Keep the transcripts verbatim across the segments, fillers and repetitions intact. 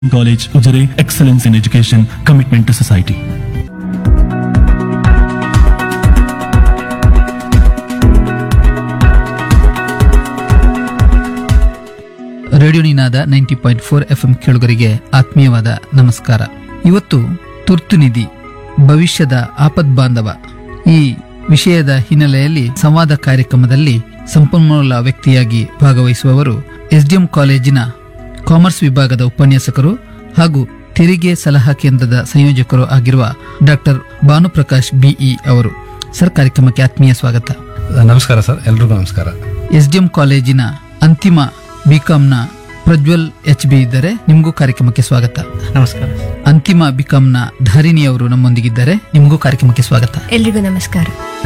College, Ujare, excellence in education, commitment to society. Radio Ninada ninety point four F M ಕೇಳುಗರಿಗೆ ಆತ್ಮೀಯವಾದ ನಮಸ್ಕಾರ. ಇವತ್ತು ತುರ್ತು ನಿಧಿ ಭವಿಷ್ಯದ ಆಪದ್ ಬಾಂಧವ ಈ ವಿಷಯದ ಹಿನ್ನೆಲೆಯಲ್ಲಿ ಸಂವಾದ ಕಾರ್ಯಕ್ರಮದಲ್ಲಿ ಸಂಪನ್ಮೂಲ ವ್ಯಕ್ತಿಯಾಗಿ ಭಾಗವಹಿಸುವವರು ಎಸ್ಡಿಎಂ ಕಾಲೇಜಿನ ಕಾಮರ್ಸ್ ವಿಭಾಗದ ಉಪನ್ಯಾಸಕರು ಹಾಗೂ ತೆರಿಗೆ ಸಲಹಾ ಕೇಂದ್ರದ ಸಂಯೋಜಕರು ಆಗಿರುವ ಡಾಕ್ಟರ್ ಭಾನುಪ್ರಕಾಶ್ ಬಿಇ ಅವರು. ಸರ್, ಕಾರ್ಯಕ್ರಮಕ್ಕೆ ಆತ್ಮೀಯ ಸ್ವಾಗತ. ನಮಸ್ಕಾರ ಸರ್, ಎಲ್ರಿಗೂ ನಮಸ್ಕಾರ. ಎಸ್ಡಿಎಂ ಕಾಲೇಜಿನ ಅಂತಿಮ ಬಿಕಾಂನ ಪ್ರಜ್ವಲ್ ಎಚ್ ಬಿ ಇದ್ದಾರೆ, ನಿಮಗೂ ಕಾರ್ಯಕ್ರಮಕ್ಕೆ ಸ್ವಾಗತ. ನಮಸ್ಕಾರ. ಅಂತಿಮ ಬಿಕಾಂನ ಧಾರಿಣಿ ಅವರು ನಮ್ಮೊಂದಿಗಿದ್ದಾರೆ, ನಿಮಗೂ ಕಾರ್ಯಕ್ರಮಕ್ಕೆ ಸ್ವಾಗತ. ಎಲ್ರಿಗೂ ನಮಸ್ಕಾರ.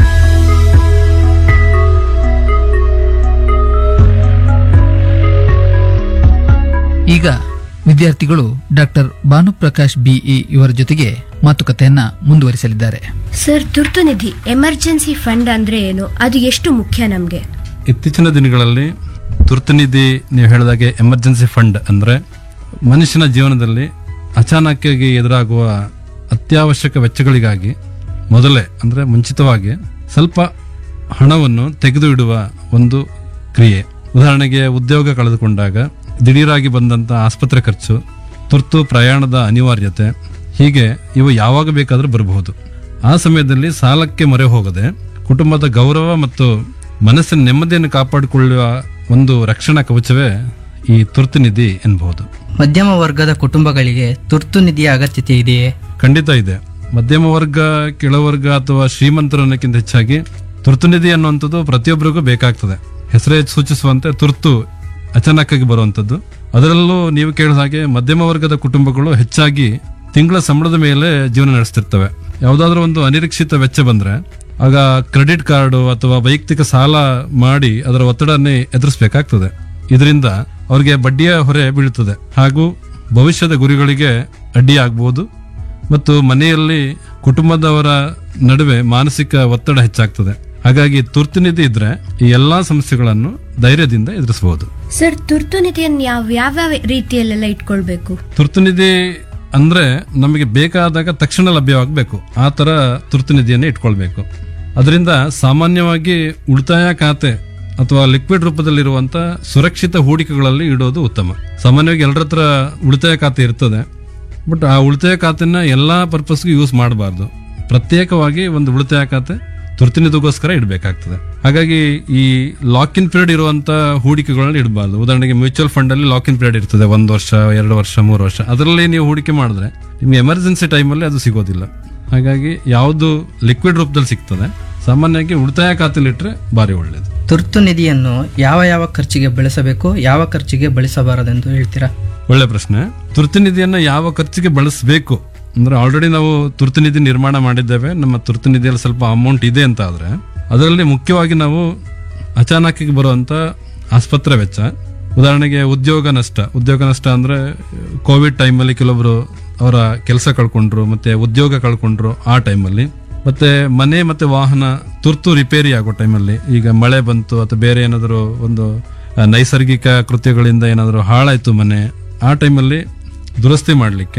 ಈಗ ವಿದ್ಯಾರ್ಥಿಗಳು ಡಾಕ್ಟರ್ ಭಾನುಪ್ರಕಾಶ್ ಬಿಇ ಇವರ ಜೊತೆಗೆ ಮಾತುಕತೆಯನ್ನ ಮುಂದುವರಿಸಲಿದ್ದಾರೆ. ಸರ್, ತುರ್ತು ನಿಧಿ ಎಮರ್ಜೆನ್ಸಿ ಫಂಡ್ ಅಂದ್ರೆ ಏನು? ಅದು ಎಷ್ಟು ಮುಖ್ಯ ನಮ್ಗೆ? ಇತ್ತೀಚಿನ ದಿನಗಳಲ್ಲಿ ತುರ್ತು ನಿಧಿ, ನೀವು ಹೇಳಿದಾಗೆ ಎಮರ್ಜೆನ್ಸಿ ಫಂಡ್ ಅಂದ್ರೆ ಮನುಷ್ಯನ ಜೀವನದಲ್ಲಿ ಅಚಾನಕ್ಕಾಗಿ ಎದುರಾಗುವ ಅತ್ಯವಶ್ಯಕ ವೆಚ್ಚಗಳಿಗಾಗಿ ಮೊದಲೇ ಅಂದ್ರೆ ಮುಂಚಿತವಾಗಿ ಸ್ವಲ್ಪ ಹಣವನ್ನು ತೆಗೆದು ಇಡುವ ಒಂದು ಕ್ರಿಯೆ. ಉದಾಹರಣೆಗೆ, ಉದ್ಯೋಗ ಕಳೆದುಕೊಂಡಾಗ, ದಿಢೀರಾಗಿ ಬಂದಂತ ಆಸ್ಪತ್ರೆ ಖರ್ಚು, ತುರ್ತು ಪ್ರಯಾಣದ ಅನಿವಾರ್ಯತೆ, ಹೀಗೆ ಇವು ಯಾವಾಗ ಬೇಕಾದ್ರೂ ಬರಬಹುದು. ಆ ಸಮಯದಲ್ಲಿ ಸಾಲಕ್ಕೆ ಮೊರೆ ಹೋಗದೆ ಕುಟುಂಬದ ಗೌರವ ಮತ್ತು ಮನಸ್ಸಿನ ನೆಮ್ಮದಿಯನ್ನು ಕಾಪಾಡಿಕೊಳ್ಳುವ ಒಂದು ರಕ್ಷಣಾ ಕವಚವೇ ಈ ತುರ್ತು ನಿಧಿ ಎನ್ನಬಹುದು. ಮಧ್ಯಮ ವರ್ಗದ ಕುಟುಂಬಗಳಿಗೆ ತುರ್ತು ನಿಧಿಯ ಅಗತ್ಯತೆ ಇದೆಯೇ? ಖಂಡಿತ ಇದೆ. ಮಧ್ಯಮ ವರ್ಗ, ಕೆಳವರ್ಗ ಅಥವಾ ಶ್ರೀಮಂತರು ಅನ್ನೋಕ್ಕಿಂತ ಹೆಚ್ಚಾಗಿ ತುರ್ತು ನಿಧಿ ಅನ್ನುವಂಥದ್ದು ಪ್ರತಿಯೊಬ್ಬರಿಗೂ ಬೇಕಾಗ್ತದೆ. ಹೆಸರೇ ಸೂಚಿಸುವಂತೆ ತುರ್ತು ಅಚಾನಕ್ಕಾಗಿ ಬರುವಂಥದ್ದು. ಅದರಲ್ಲೂ ನೀವು ಕೇಳಿದ ಹಾಗೆ ಮಧ್ಯಮ ವರ್ಗದ ಕುಟುಂಬಗಳು ಹೆಚ್ಚಾಗಿ ತಿಂಗಳ ಸಂಬಳದ ಮೇಲೆ ಜೀವನ ನಡೆಸ್ತಿರ್ತವೆ. ಯಾವುದಾದ್ರೂ ಒಂದು ಅನಿರೀಕ್ಷಿತ ವೆಚ್ಚ ಬಂದ್ರೆ ಆಗ ಕ್ರೆಡಿಟ್ ಕಾರ್ಡು ಅಥವಾ ವೈಯಕ್ತಿಕ ಸಾಲ ಮಾಡಿ ಅದರ ಒತ್ತಡನ್ನೇ ಎದುರಿಸಬೇಕಾಗ್ತದೆ. ಇದರಿಂದ ಅವರಿಗೆ ಬಡ್ಡಿಯ ಹೊರೆ ಬೀಳುತ್ತದೆ ಹಾಗೂ ಭವಿಷ್ಯದ ಗುರಿಗಳಿಗೆ ಅಡ್ಡಿಯಾಗಬಹುದು ಮತ್ತು ಮನೆಯಲ್ಲಿ ಕುಟುಂಬದವರ ನಡುವೆ ಮಾನಸಿಕ ಒತ್ತಡ ಹೆಚ್ಚಾಗ್ತದೆ. ಹಾಗಾಗಿ ತುರ್ತು ನಿಧಿ ಇದ್ರೆ ಈ ಎಲ್ಲಾ ಸಮಸ್ಯೆಗಳನ್ನು ಧೈರ್ಯದಿಂದ ಎದುರಿಸಬಹುದು. ಸರ್, ತುರ್ತು ನಿಧಿಯನ್ನು ಯಾವ ಯಾವ ರೀತಿಯಲ್ಲೆಲ್ಲ ಇಟ್ಕೊಳ್ಬೇಕು? ತುರ್ತು ನಿಧಿ ಅಂದ್ರೆ ನಮಗೆ ಬೇಕಾದಾಗ ತಕ್ಷಣ ಲಭ್ಯವಾಗಬೇಕು, ಆ ತರ ತುರ್ತು ನಿಧಿಯನ್ನು ಇಟ್ಕೊಳ್ಬೇಕು. ಅದರಿಂದ ಸಾಮಾನ್ಯವಾಗಿ ಉಳಿತಾಯ ಖಾತೆ ಅಥವಾ ಲಿಕ್ವಿಡ್ ರೂಪದಲ್ಲಿರುವಂತ ಸುರಕ್ಷಿತ ಹೂಡಿಕೆಗಳಲ್ಲಿ ಇಡೋದು ಉತ್ತಮ. ಸಾಮಾನ್ಯವಾಗಿ ಎಲ್ಲರ ಹತ್ರ ಉಳಿತಾಯ ಖಾತೆ ಇರ್ತದೆ, ಬಟ್ ಆ ಉಳಿತಾಯ ಖಾತೆನ ಎಲ್ಲಾ ಪರ್ಪಸ್ಗೂ ಯೂಸ್ ಮಾಡಬಾರ್ದು. ಪ್ರತ್ಯೇಕವಾಗಿ ಒಂದು ಉಳಿತಾಯ ಖಾತೆ ತುರ್ತು ನಿಧಿಗೋಸ್ಕರ ಇಡಬೇಕಾಗ್ತದೆ. ಹಾಗಾಗಿ ಈ ಲಾಕ್ ಇನ್ ಪೀರಿಯಡ್ ಇರುವಂತ ಹೂಡಿಕೆಗಳನ್ನ ಇಡಬಾರ್ದು. ಉದಾಹರಣೆಗೆ ಮ್ಯೂಚುವಲ್ ಫಂಡ್ ಅಲ್ಲಿ ಲಾಕ್ ಇನ್ ಪೀರಿಯಡ್ ಇರ್ತದೆ, ಒಂದು ವರ್ಷ, ಎರಡು ವರ್ಷ, ಮೂರು ವರ್ಷ. ಅದರಲ್ಲಿ ನೀವು ಹೂಡಿಕೆ ಮಾಡಿದ್ರೆ ನಿಮ್ಗೆ ಎಮರ್ಜೆನ್ಸಿ ಟೈಮಲ್ಲಿ ಅದು ಸಿಗೋದಿಲ್ಲ. ಹಾಗಾಗಿ ಯಾವುದು ಲಿಕ್ವಿಡ್ ರೂಪದಲ್ಲಿ ಸಿಗ್ತದೆ, ಸಾಮಾನ್ಯವಾಗಿ ಉಳಿತಾಯ ಖಾತೆಯಲ್ಲಿ ಇಟ್ಟರೆ ಬಾರಿ ಒಳ್ಳೇದು. ತುರ್ತು ನಿಧಿಯನ್ನು ಯಾವ ಯಾವ ಖರ್ಚಿಗೆ ಬಳಸಬೇಕು, ಯಾವ ಖರ್ಚಿಗೆ ಬಳಸಬಾರದೆಂದು ಹೇಳ್ತೀರಾ? ಒಳ್ಳೆ ಪ್ರಶ್ನೆ. ತುರ್ತು ನಿಧಿಯನ್ನು ಯಾವ ಖರ್ಚಿಗೆ ಬಳಸಬೇಕು ಅಂದ್ರೆ, ಆಲ್ರೆಡಿ ನಾವು ತುರ್ತು ನಿಧಿ ನಿರ್ಮಾಣ ಮಾಡಿದ್ದೇವೆ, ನಮ್ಮ ತುರ್ತು ನಿಧಿಯಲ್ಲಿ ಸ್ವಲ್ಪ ಅಮೌಂಟ್ ಇದೆ ಅಂತ ಆದ್ರೆ ಅದರಲ್ಲಿ ಮುಖ್ಯವಾಗಿ ನಾವು ಅಚಾನಕ್ಕಾಗಿ ಬರುವಂತ ಆಸ್ಪತ್ರೆ ವೆಚ್ಚ, ಉದಾಹರಣೆಗೆ ಉದ್ಯೋಗ ನಷ್ಟ. ಉದ್ಯೋಗ ನಷ್ಟ ಅಂದ್ರೆ ಕೋವಿಡ್ ಟೈಮಲ್ಲಿ ಕೆಲವೊಬ್ರು ಅವರ ಕೆಲಸ ಕಳ್ಕೊಂಡ್ರು ಮತ್ತೆ ಉದ್ಯೋಗ ಕಳ್ಕೊಂಡ್ರು, ಆ ಟೈಮಲ್ಲಿ. ಮತ್ತೆ ಮನೆ ಮತ್ತೆ ವಾಹನ ತುರ್ತು ರಿಪೇರಿ ಆಗೋ ಟೈಮಲ್ಲಿ, ಈಗ ಮಳೆ ಬಂತು ಅಥವಾ ಬೇರೆ ಏನಾದರೂ ಒಂದು ನೈಸರ್ಗಿಕ ಕೃತ್ಯಗಳಿಂದ ಏನಾದರೂ ಹಾಳಾಯ್ತು ಮನೆ, ಆ ಟೈಮಲ್ಲಿ ದುರಸ್ತಿ ಮಾಡಲಿಕ್ಕೆ,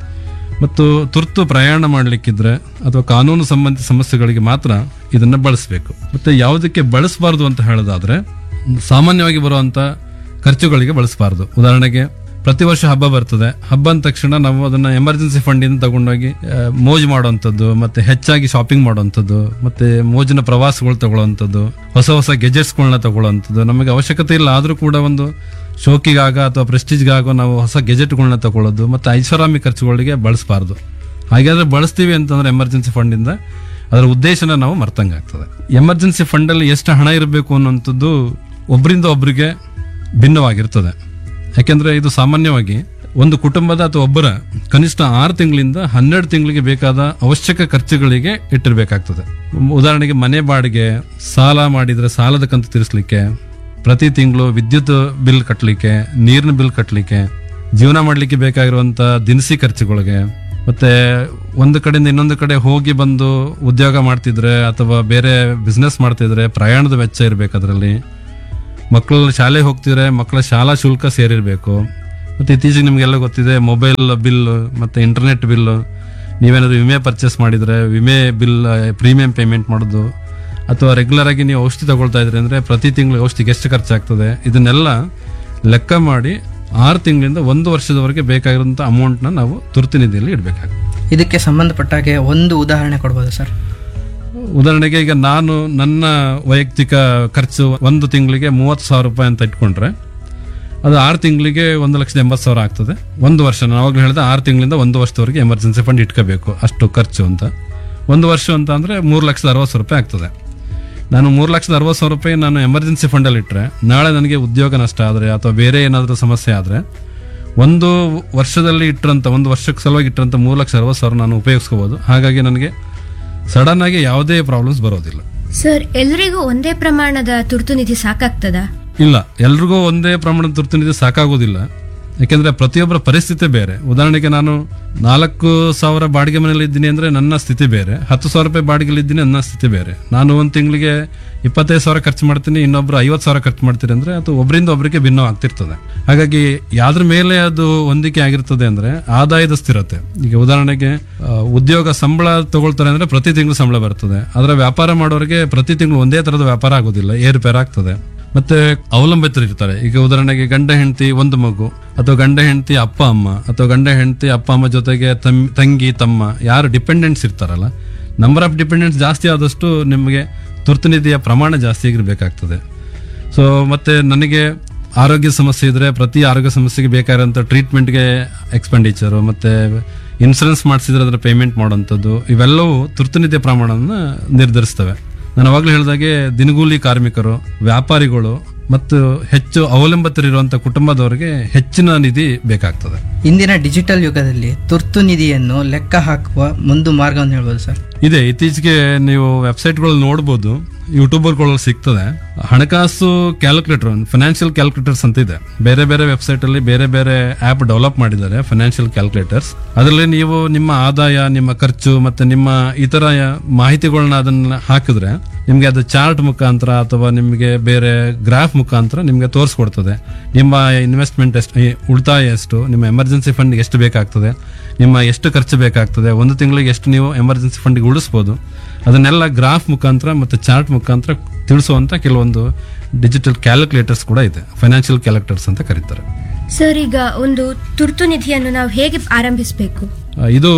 ಮತ್ತು ತುರ್ತು ಪ್ರಯಾಣ ಮಾಡಲಿಕ್ಕಿದ್ರೆ ಅಥವಾ ಕಾನೂನು ಸಂಬಂಧಿತ ಸಮಸ್ಯೆಗಳಿಗೆ ಮಾತ್ರ ಇದನ್ನ ಬಳಸಬೇಕು. ಮತ್ತೆ ಯಾವುದಕ್ಕೆ ಬಳಸಬಾರ್ದು ಅಂತ ಹೇಳೋದಾದ್ರೆ, ಸಾಮಾನ್ಯವಾಗಿ ಬರುವಂತ ಖರ್ಚುಗಳಿಗೆ ಬಳಸಬಾರ್ದು. ಉದಾಹರಣೆಗೆ, ಪ್ರತಿ ವರ್ಷ ಹಬ್ಬ ಬರ್ತದೆ, ಹಬ್ಬ ಅಂದ ತಕ್ಷಣ ನಾವು ಅದನ್ನ ಎಮರ್ಜೆನ್ಸಿ ಫಂಡ್ ಇಂದ ತಗೊಂಡೋಗಿ ಮೋಜು ಮಾಡುವಂಥದ್ದು, ಮತ್ತೆ ಹೆಚ್ಚಾಗಿ ಶಾಪಿಂಗ್ ಮಾಡುವಂಥದ್ದು, ಮತ್ತೆ ಮೋಜಿನ ಪ್ರವಾಸಗಳು ತಗೊಳ್ಳುವಂಥದ್ದು, ಹೊಸ ಹೊಸ ಗೆಜೆಟ್ಸ್ಗಳನ್ನ ತಗೊಳ್ಳುವಂಥದ್ದು. ನಮಗೆ ಅವಶ್ಯಕತೆ ಇಲ್ಲ ಆದ್ರೂ ಕೂಡ ಒಂದು ಶೋಕಿಗಾಗ ಅಥವಾ ಪ್ರೆಸ್ಟೀಜ್ಗಾಗೋ ನಾವು ಹೊಸ ಗೆಜೆಟ್ಗಳನ್ನ ತಗೊಳ್ಳೋದು ಮತ್ತೆ ಐಷಾರಾಮಿ ಖರ್ಚುಗಳಿಗೆ ಬಳಸಬಾರ್ದು. ಹಾಗಾದ್ರೆ ಬಳಸ್ತೀವಿ ಅಂತಂದ್ರೆ ಎಮರ್ಜೆನ್ಸಿ ಫಂಡ್ ಇಂದ ಅದರ ಉದ್ದೇಶನ ನಾವು ಮರ್ತಂಗಾಗ್ತದೆ. ಎಮರ್ಜೆನ್ಸಿ ಫಂಡ್ ಅಲ್ಲಿ ಎಷ್ಟು ಹಣ ಇರಬೇಕು ಅನ್ನುವಂಥದ್ದು ಒಬ್ಬರಿಂದ ಒಬ್ಬರಿಗೆ ಭಿನ್ನವಾಗಿರ್ತದೆ. ಯಾಕೆಂದ್ರೆ ಇದು ಸಾಮಾನ್ಯವಾಗಿ ಒಂದು ಕುಟುಂಬದ ಅಥವಾ ಒಬ್ಬರ ಕನಿಷ್ಠ ಆರು ತಿಂಗಳಿಂದ ಹನ್ನೆರಡು ತಿಂಗಳಿಗೆ ಬೇಕಾದ ಅವಶ್ಯಕ ಖರ್ಚುಗಳಿಗೆ ಇಟ್ಟಿರ್ಬೇಕಾಗ್ತದೆ. ಉದಾಹರಣೆಗೆ, ಮನೆ ಬಾಡಿಗೆ, ಸಾಲ ಮಾಡಿದ್ರೆ ಸಾಲದ ಕಂತು ತೀರಿಸಲಿಕ್ಕೆ, ಪ್ರತಿ ತಿಂಗಳು ವಿದ್ಯುತ್ ಬಿಲ್ ಕಟ್ಟಲಿಕ್ಕೆ, ನೀರಿನ ಬಿಲ್ ಕಟ್ಟಲಿಕ್ಕೆ, ಜೀವನ ಮಾಡಲಿಕ್ಕೆ ಬೇಕಾಗಿರುವಂತ ದಿನಸಿ ಖರ್ಚುಗಳಿಗೆ, ಮತ್ತೆ ಒಂದು ಕಡೆಯಿಂದ ಇನ್ನೊಂದು ಕಡೆ ಹೋಗಿ ಬಂದು ಉದ್ಯೋಗ ಮಾಡ್ತಿದ್ರೆ ಅಥವಾ ಬೇರೆ ಬಿಸ್ನೆಸ್ ಮಾಡ್ತಿದ್ರೆ ಪ್ರಯಾಣದ ವೆಚ್ಚ ಇರಬೇಕು. ಅದರಲ್ಲಿ ಮಕ್ಕಳು ಶಾಲೆಗೆ ಹೋಗ್ತಿದ್ರೆ ಮಕ್ಕಳ ಶಾಲಾ ಶುಲ್ಕ ಸೇರಿರಬೇಕು. ಮತ್ತು ಇತ್ತೀಚೆಗೆ ನಿಮಗೆಲ್ಲ ಗೊತ್ತಿದೆ ಮೊಬೈಲ್ ಬಿಲ್ ಮತ್ತು ಇಂಟರ್ನೆಟ್ ಬಿಲ್, ನೀವೇನಾದರೂ ವಿಮೆ ಪರ್ಚೇಸ್ ಮಾಡಿದರೆ ವಿಮೆ ಬಿಲ್ ಪ್ರೀಮಿಯಂ ಪೇಮೆಂಟ್ ಮಾಡೋದು, ಅಥವಾ ರೆಗ್ಯುಲರ್ ಆಗಿ ನೀವು ಔಷಧಿ ತಗೊಳ್ತಾ ಇದ್ರಿ ಅಂದರೆ ಪ್ರತಿ ತಿಂಗಳು ಔಷಧಿಗೆ ಎಷ್ಟು ಖರ್ಚಾಗ್ತದೆ, ಇದನ್ನೆಲ್ಲ ಲೆಕ್ಕ ಮಾಡಿ ಆರು ತಿಂಗಳಿಂದ ಒಂದು ವರ್ಷದವರೆಗೆ ಬೇಕಾಗಿರೋಂಥ ಅಮೌಂಟ್ನ ನಾವು ತುರ್ತು ನಿಧಿಯಲ್ಲಿ ಇಡಬೇಕಾಗುತ್ತೆ. ಇದಕ್ಕೆ ಸಂಬಂಧಪಟ್ಟಾಗೆ ಒಂದು ಉದಾಹರಣೆ ಕೊಡ್ಬೋದು ಸರ್? ಉದಾಹರಣೆಗೆ ಈಗ ನಾನು ನನ್ನ ವೈಯಕ್ತಿಕ ಖರ್ಚು ಒಂದು ತಿಂಗಳಿಗೆ ಮೂವತ್ತು ಸಾವಿರ ರೂಪಾಯಿ ಅಂತ ಇಟ್ಕೊಂಡ್ರೆ ಅದು ಆರು ತಿಂಗಳಿಗೆ ಒಂದು ಲಕ್ಷದ ಎಂಬತ್ತು ಸಾವಿರ ಆಗ್ತದೆ. ಒಂದು ವರ್ಷ ನಾನು ಅವಾಗಲೂ ಹೇಳಿದೆ ಆರು ತಿಂಗಳಿಂದ ಒಂದು ವರ್ಷದವರೆಗೆ ಎಮರ್ಜೆನ್ಸಿ ಫಂಡ್ ಇಟ್ಕೋಬೇಕು ಅಷ್ಟು ಖರ್ಚು ಅಂತ. ಒಂದು ವರ್ಷ ಅಂತ ಅಂದರೆ ಮೂರು ಲಕ್ಷದ ಅರವತ್ತು ಸಾವಿರ ರೂಪಾಯಿ ಆಗ್ತದೆ. ನಾನು ಮೂರು ಲಕ್ಷದ ಅರವತ್ತು ಸಾವಿರ ರೂಪಾಯಿ ನಾನು ಎಮರ್ಜೆನ್ಸಿ ಫಂಡಲ್ಲಿ ಇಟ್ಟರೆ ನಾಳೆ ನನಗೆ ಉದ್ಯೋಗ ನಷ್ಟ ಆದರೆ ಅಥವಾ ಬೇರೆ ಏನಾದರೂ ಸಮಸ್ಯೆ ಆದರೆ ಒಂದು ವರ್ಷದಲ್ಲಿ ಇಟ್ಟರಂತ ಒಂದು ವರ್ಷಕ್ಕೆ ಸಲುವಾಗಿ ಇಟ್ಟರಂತ ಮೂರು ಲಕ್ಷ ಅರವತ್ತು ಸಾವಿರ ನಾನು ಉಪಯೋಗಿಸ್ಕೋಬೋದು. ಹಾಗಾಗಿ ನನಗೆ ಸಡನ್ ಆಗಿ ಯಾವುದೇ ಪ್ರಾಬ್ಲಮ್ಸ್ ಬರೋದಿಲ್ಲ. ಸರ್, ಎಲ್ರಿಗೂ ಒಂದೇ ಪ್ರಮಾಣದ ತುರ್ತು ನಿಧಿ ಸಾಕಾಗ್ತದಾ? ಇಲ್ಲ, ಎಲ್ರಿಗೂ ಒಂದೇ ಪ್ರಮಾಣದ ತುರ್ತು ನಿಧಿ ಸಾಕಾಗೋದಿಲ್ಲ. ಯಾಕೆಂದ್ರೆ ಪ್ರತಿಯೊಬ್ಬರ ಪರಿಸ್ಥಿತಿ ಬೇರೆ. ಉದಾಹರಣೆಗೆ ನಾನು ನಾಲ್ಕು ಸಾವಿರ ಬಾಡಿಗೆ ಮನೆಯಲ್ಲಿ ಇದ್ದೀನಿ ಅಂದ್ರೆ ನನ್ನ ಸ್ಥಿತಿ ಬೇರೆ, ಹತ್ತು ಸಾವಿರ ರೂಪಾಯಿ ಬಾಡಿಗೆಲಿ ಇದ್ದೀನಿ ನನ್ನ ಸ್ಥಿತಿ ಬೇರೆ. ನಾನು ಒಂದು ತಿಂಗಳಿಗೆ ಇಪ್ಪತ್ತೈದು ಸಾವಿರ ಖರ್ಚು ಮಾಡ್ತೀನಿ, ಇನ್ನೊಬ್ರು ಐವತ್ತು ಸಾವಿರ ಖರ್ಚು ಮಾಡ್ತೀನಿ ಅಂದ್ರೆ ಅದು ಒಬ್ಬರಿಂದ ಒಬ್ಬರಿಗೆ ಭಿನ್ನ ಆಗ್ತಿರ್ತದೆ. ಹಾಗಾಗಿ ಯಾವ್ದ್ರ ಮೇಲೆ ಅದು ಹೊಂದಿಕೆ ಆಗಿರ್ತದೆ ಅಂದ್ರೆ ಆದಾಯದ ಸ್ಥಿರತೆ. ಈಗ ಉದಾಹರಣೆಗೆ ಆ, ಉದ್ಯೋಗ ಸಂಬಳ ತಗೊಳ್ತಾರೆ ಅಂದ್ರೆ ಪ್ರತಿ ತಿಂಗಳು ಸಂಬಳ ಬರ್ತದೆ. ಅದರ ವ್ಯಾಪಾರ ಮಾಡೋರಿಗೆ ಪ್ರತಿ ತಿಂಗಳು ಒಂದೇ ತರದ ವ್ಯಾಪಾರ ಆಗೋದಿಲ್ಲ, ಏರುಪೇರು ಆಗ್ತದೆ. ಮತ್ತೆ ಅವಲಂಬಿತರು ಇರ್ತಾರೆ. ಈಗ ಉದಾಹರಣೆಗೆ ಗಂಡ ಹೆಂಡತಿ ಒಂದು ಮಗು, ಅಥವಾ ಗಂಡ ಹೆಂಡತಿ ಅಪ್ಪ ಅಮ್ಮ, ಅಥವಾ ಗಂಡ ಹೆಂಡತಿ ಅಪ್ಪ ಅಮ್ಮ ಜೊತೆಗೆ ತಮ್- ತಂಗಿ ತಮ್ಮ, ಯಾರು ಡಿಪೆಂಡೆಂಟ್ಸ್ ಇರ್ತಾರಲ್ಲ, ನಂಬರ್ ಆಫ್ ಡಿಪೆಂಡೆಂಟ್ಸ್ ಜಾಸ್ತಿ ಆದಷ್ಟು ನಿಮಗೆ ತುರ್ತು ನಿಧಿಯ ಪ್ರಮಾಣ ಜಾಸ್ತಿ ಆಗಿರ್ಬೇಕಾಗ್ತದೆ. ಸೊ ಮತ್ತೆ ನನಗೆ ಆರೋಗ್ಯ ಸಮಸ್ಯೆ ಇದ್ರೆ ಪ್ರತಿ ಆರೋಗ್ಯ ಸಮಸ್ಯೆಗೆ ಬೇಕಾಗಿರೋಂಥ ಟ್ರೀಟ್ಮೆಂಟ್ಗೆ ಎಕ್ಸ್ಪೆಂಡಿಚರು, ಮತ್ತೆ ಇನ್ಸೂರೆನ್ಸ್ ಮಾಡಿಸಿದ್ರೆ ಅದರ ಪೇಮೆಂಟ್ ಮಾಡೋಂಥದ್ದು, ಇವೆಲ್ಲವೂ ತುರ್ತು ನಿಧಿಯ ಪ್ರಮಾಣವನ್ನು ನಿರ್ಧರಿಸ್ತವೆ. ನಾನು ಅವಾಗಲೇ ಹೇಳಿದಾಗೆ ದಿನಗೂಲಿ ಕಾರ್ಮಿಕರು, ವ್ಯಾಪಾರಿಗಳು ಮತ್ತು ಹೆಚ್ಚು ಅವಲಂಬಿತರಿರುವಂಥ ಕುಟುಂಬದವರಿಗೆ ಹೆಚ್ಚಿನ ನಿಧಿ ಬೇಕಾಗ್ತದೆ. ಇಂದಿನ ಡಿಜಿಟಲ್ ಯುಗದಲ್ಲಿ ತುರ್ತು ನಿಧಿಯನ್ನು ಲೆಕ್ಕ ಹಾಕುವ ಒಂದು ಮಾರ್ಗವನ್ನು ಹೇಳ್ಬೋದು ಸರ್? ಇದೆ. ಇತ್ತೀಚೆಗೆ ನೀವು ವೆಬ್ಸೈಟ್ಗಳು ನೋಡ್ಬೋದು, ಯೂಟ್ಯೂಬರ್ಗಳಲ್ಲಿ ಸಿಗ್ತದೆ. ಹಣಕಾಸು ಕ್ಯಾಲ್ಕುಲೇಟರ್, ಫೈನಾನ್ಷಿಯಲ್ ಕ್ಯಾಲ್ಕುಲೇಟರ್ಸ್ ಅಂತ ಇದೆ. ಬೇರೆ ಬೇರೆ ವೆಬ್ಸೈಟ್ ಅಲ್ಲಿ ಬೇರೆ ಬೇರೆ ಆಪ್ ಡೆವಲಪ್ ಮಾಡಿದ್ದಾರೆ, ಫೈನಾನ್ಷಿಯಲ್ ಕ್ಯಾಲ್ಕುಲೇಟರ್ಸ್. ಅದರಲ್ಲಿ ನೀವು ನಿಮ್ಮ ಆದಾಯ, ನಿಮ್ಮ ಖರ್ಚು ಮತ್ತೆ ನಿಮ್ಮ ಇತರ ಮಾಹಿತಿಗಳನ್ನ ಅದನ್ನ ಹಾಕಿದ್ರೆ ನಿಮ್ಗೆ ಅದು ಚಾರ್ಟ್ ಮುಖಾಂತರ ಅಥವಾ ನಿಮಗೆ ಬೇರೆ ಗ್ರಾಫ್ ಮುಖಾಂತರ ನಿಮ್ಗೆ ತೋರಿಸ್ಕೊಡ್ತದೆ. ನಿಮ್ಮ ಇನ್ವೆಸ್ಟ್ಮೆಂಟ್ ಎಷ್ಟು, ಉಳಿತಾಯ ಎಷ್ಟು, ನಿಮ್ಮ ಎಮರ್ಜೆನ್ಸಿ ಫಂಡ್ ಎಷ್ಟು ಬೇಕಾಗ್ತದೆ, ನಿಮ್ಮ ಎಷ್ಟು ಖರ್ಚು ಬೇಕಾಗ್ತದೆ, ಒಂದು ತಿಂಗಳಿಗೆ ಎಷ್ಟು ನೀವು ಎಮರ್ಜೆನ್ಸಿ ಫಂಡ್ಗೆ ಉಳಿಸ್ಬೋದು, ಅದನ್ನೆಲ್ಲ ಗ್ರಾಫ್ ಮುಖಾಂತರ ಮತ್ತು ಚಾರ್ಟ್ ಮುಖಾಂತರ ತಿಳಿಸುವಂತ ಕೆಲವೊಂದು ಡಿಜಿಟಲ್ ಕ್ಯಾಲ್ಕುಲೇಟರ್ಸ್ ಕೂಡ ಇದೆ. ಫೈನಾನ್ಷಿಯಲ್ ಕ್ಯಾಲ್ಕುಲೇಟರ್ಸ್ ಅಂತ ಕರೀತಾರೆ. ಸರ್, ಈಗ ಒಂದು ತುರ್ತು ನಿಧಿಯನ್ನು ನಾವು ಹೇಗೆ ಆರಂಭಿಸಬೇಕು? ಆ, ಇದು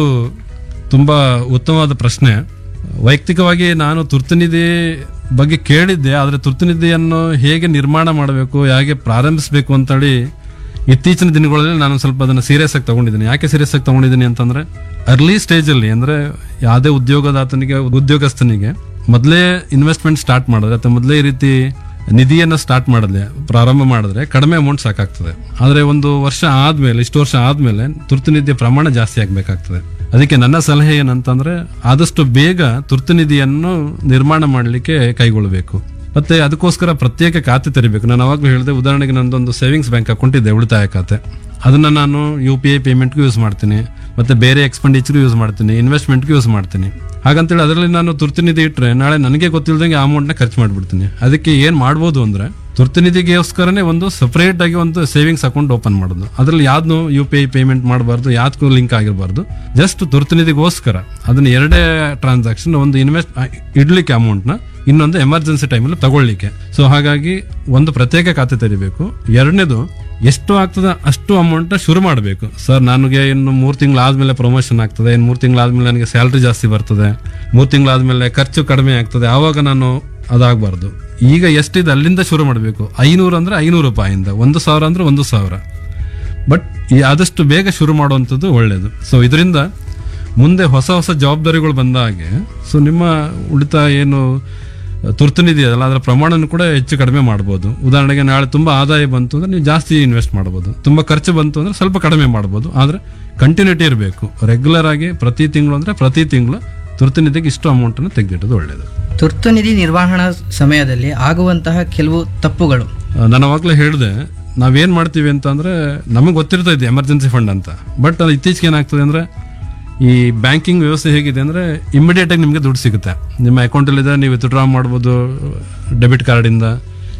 ತುಂಬಾ ಉತ್ತಮವಾದ ಪ್ರಶ್ನೆ. ವೈಯಕ್ತಿಕವಾಗಿ ನಾನು ತುರ್ತು ನಿಧಿ ಬಗ್ಗೆ ಕೇಳಿದ್ದೆ, ಆದರೆ ತುರ್ತು ನಿಧಿಯನ್ನು ಹೇಗೆ ನಿರ್ಮಾಣ ಮಾಡಬೇಕು, ಹೇಗೆ ಪ್ರಾರಂಭಿಸಬೇಕು ಅಂತೇಳಿ ಇತ್ತೀಚಿನ ದಿನಗಳಲ್ಲಿ ನಾನು ಸ್ವಲ್ಪ ಅದನ್ನು ಸೀರಿಯಸ್ ಆಗಿ ತಗೊಂಡಿದ್ದೀನಿ. ಯಾಕೆ ಸೀರಿಯಸ್ ಆಗಿ ತಗೊಂಡಿದ್ದೀನಿ ಅಂತಂದ್ರೆ, ಅರ್ಲಿ ಸ್ಟೇಜ್ ಅಲ್ಲಿ ಅಂದ್ರೆ ಯಾವುದೇ ಉದ್ಯೋಗದಾತನಿಗೆ, ಉದ್ಯೋಗಸ್ಥನಿಗೆ ಮೊದಲೇ ಇನ್ವೆಸ್ಟ್ಮೆಂಟ್ ಸ್ಟಾರ್ಟ್ ಮಾಡಿದ್ರೆ ಅಥವಾ ಮೊದಲೇ ಈ ರೀತಿ ನಿಧಿಯನ್ನು ಸ್ಟಾರ್ಟ್ ಮಾಡಿದ್ರೆ, ಪ್ರಾರಂಭ ಮಾಡಿದ್ರೆ ಕಡಿಮೆ ಅಮೌಂಟ್ ಸಾಕಾಗ್ತದೆ. ಆದರೆ ಒಂದು ವರ್ಷ ಆದ್ಮೇಲೆ, ಇಷ್ಟು ವರ್ಷ ಆದ್ಮೇಲೆ ತುರ್ತು ನಿಧಿಯ ಪ್ರಮಾಣ ಜಾಸ್ತಿ ಆಗ್ಬೇಕಾಗ್ತದೆ. ಅದಕ್ಕೆ ನನ್ನ ಸಲಹೆ ಏನಂತಂದ್ರೆ, ಆದಷ್ಟು ಬೇಗ ತುರ್ತು ನಿಧಿಯನ್ನು ನಿರ್ಮಾಣ ಮಾಡಲಿಕ್ಕೆ ಕೈಗೊಳ್ಳಬೇಕು. ಮತ್ತೆ ಅದಕ್ಕೋಸ್ಕರ ಪ್ರತ್ಯೇಕ ಖಾತೆ ತೆರಿಬೇಕು. ನಾನು ಅವಾಗಲೂ ಹೇಳಿದೆ, ಉದಾಹರಣೆಗೆ ನಂದೊಂದು ಸೇವಿಂಗ್ಸ್ ಬ್ಯಾಂಕ್ ಅಕೌಂಟ್ ಇದೆ, ಉಳಿತಾಯ ಖಾತೆ. ಅದನ್ನ ನಾನು ಯು ಪಿ ಐ ಪೇಮೆಂಟ್ಗೂ ಯೂಸ್ ಮಾಡ್ತೀನಿ, ಮತ್ತೆ ಬೇರೆ ಎಕ್ಸ್ಪೆಂಡಿಚರ್ಗೂ ಯೂಸ್ ಮಾಡ್ತೀನಿ, ಇನ್ವೆಸ್ಟ್ಮೆಂಟ್ಗೂ ಯೂಸ್ ಮಾಡ್ತೀನಿ. ಹಾಗಂತೇಳಿ ಅದರಲ್ಲಿ ನಾನು ತುರ್ತು ನಿಧಿ ಇಟ್ಟರೆ ನಾಳೆ ನನಗೆ ಗೊತ್ತಿಲ್ಲದಂಗೆ ಆ ಅಮೌಂಟ್ನ ಖರ್ಚು ಮಾಡಿಬಿಡ್ತೀನಿ. ಅದಕ್ಕೆ ಏನು ಮಾಡ್ಬೋದು ಅಂದ್ರೆ, ತುರ್ತು ನಿಧಿಗೋಸ್ಕರನೇ ಒಂದು ಸಪರೇಟ್ ಆಗಿ ಒಂದು ಸೇವಿಂಗ್ಸ್ ಅಕೌಂಟ್ ಓಪನ್ ಮಾಡೋದು. ಅದರಲ್ಲಿ ಯಾವ್ದು ಯು ಪಿ ಐ ಪೇಮೆಂಟ್ ಮಾಡಬಾರ್ದು, ಯಾವ್ದಕ್ಕೂ ಲಿಂಕ್ ಆಗಿರಬಾರ್ದು. ಜಸ್ಟ್ ತುರ್ತು ನಿಧಿಗೋಸ್ಕರ ಅದನ್ನ ಎರಡೇ ಟ್ರಾನ್ಸಾಕ್ಷನ್, ಒಂದು ಇನ್ವೆಸ್ಟ್ ಇಡ್ಲಿಕ್ಕೆ ಅಮೌಂಟ್ನ, ಇನ್ನೊಂದು ಎಮರ್ಜೆನ್ಸಿ ಟೈಮಲ್ಲಿ ತಗೊಳ್ಳಿಕ್ಕೆ. ಸೊ ಹಾಗಾಗಿ ಒಂದು ಪ್ರತ್ಯೇಕ ಖಾತೆ ತೆರಿಬೇಕು. ಎರಡನೇದು, ಎಷ್ಟು ಆಗ್ತದೆ ಅಷ್ಟು ಅಮೌಂಟ್ನ ಶುರು ಮಾಡಬೇಕು. ಸರ್, ನನಗೆ ಇನ್ನು ಮೂರು ತಿಂಗಳಾದ್ಮೇಲೆ ಪ್ರಮೋಷನ್ ಆಗ್ತದೆ, ಇನ್ನು ಮೂರು ತಿಂಗಳಾದ್ಮೇಲೆ ನನಗೆ ಸ್ಯಾಲ್ರಿ ಜಾಸ್ತಿ ಬರ್ತದೆ, ಮೂರು ತಿಂಗಳಾದ್ಮೇಲೆ ಖರ್ಚು ಕಡಿಮೆ ಆಗ್ತದೆ, ಆವಾಗ ನಾನು ಅದಾಗಬಾರ್ದು. ಈಗ ಎಷ್ಟಿದೆ ಅಲ್ಲಿಂದ ಶುರು ಮಾಡಬೇಕು. ಐನೂರು ಅಂದ್ರೆ ಐನೂರು ರೂಪಾಯಿಂದ, ಒಂದು ಸಾವಿರ ಅಂದ್ರೆ ಒಂದು ಸಾವಿರ. ಬಟ್ ಈ ಆದಷ್ಟು ಬೇಗ ಶುರು ಮಾಡುವಂಥದ್ದು ಒಳ್ಳೆಯದು. ಸೊ ಇದರಿಂದ ಮುಂದೆ ಹೊಸ ಹೊಸ ಜವಾಬ್ದಾರಿಗಳು ಬಂದಾಗೆ ಸೊ ನಿಮ್ಮ ಉಳಿತಾಯ ಏನು ತುರ್ತು ನಿಧಿ ಅದಲ್ಲ, ಅದರ ಪ್ರಮಾಣನ ಕೂಡ ಹೆಚ್ಚು ಕಡಿಮೆ ಮಾಡ್ಬೋದು. ಉದಾಹರಣೆಗೆ ನಾಳೆ ತುಂಬಾ ಆದಾಯ ಬಂತು ಅಂದ್ರೆ ನೀವು ಜಾಸ್ತಿ ಇನ್ವೆಸ್ಟ್ ಮಾಡ್ಬೋದು, ತುಂಬಾ ಖರ್ಚು ಬಂತು ಅಂದ್ರೆ ಸ್ವಲ್ಪ ಕಡಿಮೆ ಮಾಡ್ಬೋದು. ಆದ್ರೆ ಕಂಟಿನ್ಯೂಟಿ ಇರಬೇಕು. ರೆಗ್ಯುಲರ್ ಆಗಿ ಪ್ರತಿ ತಿಂಗಳು ಅಂದ್ರೆ ಪ್ರತಿ ತಿಂಗಳು ತುರ್ತು ನಿಧಿಗೆ ಇಷ್ಟು ಅಮೌಂಟ್ ಅನ್ನು ತೆಗೆದಿಟ್ಟೋದು ಒಳ್ಳೆಯದು. ತುರ್ತು ನಿಧಿ ನಿರ್ವಹಣಾ ಸಮಯದಲ್ಲಿ ಆಗುವಂತಹ ಕೆಲವು ತಪ್ಪುಗಳು. ನಾನು ಅವಾಗಲೇ ಹೇಳಿದೆ, ನಾವೇನ್ ಮಾಡ್ತೀವಿ ಅಂತ ಅಂದ್ರೆ, ನಮಗೆ ಗೊತ್ತಿರ್ತಾ ಇದೆ ಎಮರ್ಜೆನ್ಸಿ ಫಂಡ್ ಅಂತ. ಬಟ್ ಅದು ಇತ್ತೀಚೆಗೆ ಏನಾಗ್ತದೆ ಅಂದ್ರೆ, ಈ ಬ್ಯಾಂಕಿಂಗ್ ವ್ಯವಸ್ಥೆ ಹೇಗಿದೆ ಅಂದ್ರೆ, ಇಮಿಡಿಯೇಟ್ ಆಗಿ ನಿಮಗೆ ದುಡ್ಡು ಸಿಗುತ್ತೆ ನಿಮ್ಮ ಅಕೌಂಟಲ್ಲಿ ಇದೆ, ನೀವು ವಿತ್ಡ್ರಾ ಮಾಡ್ಬೋದು ಡೆಬಿಟ್ ಕಾರ್ಡಿಂದ,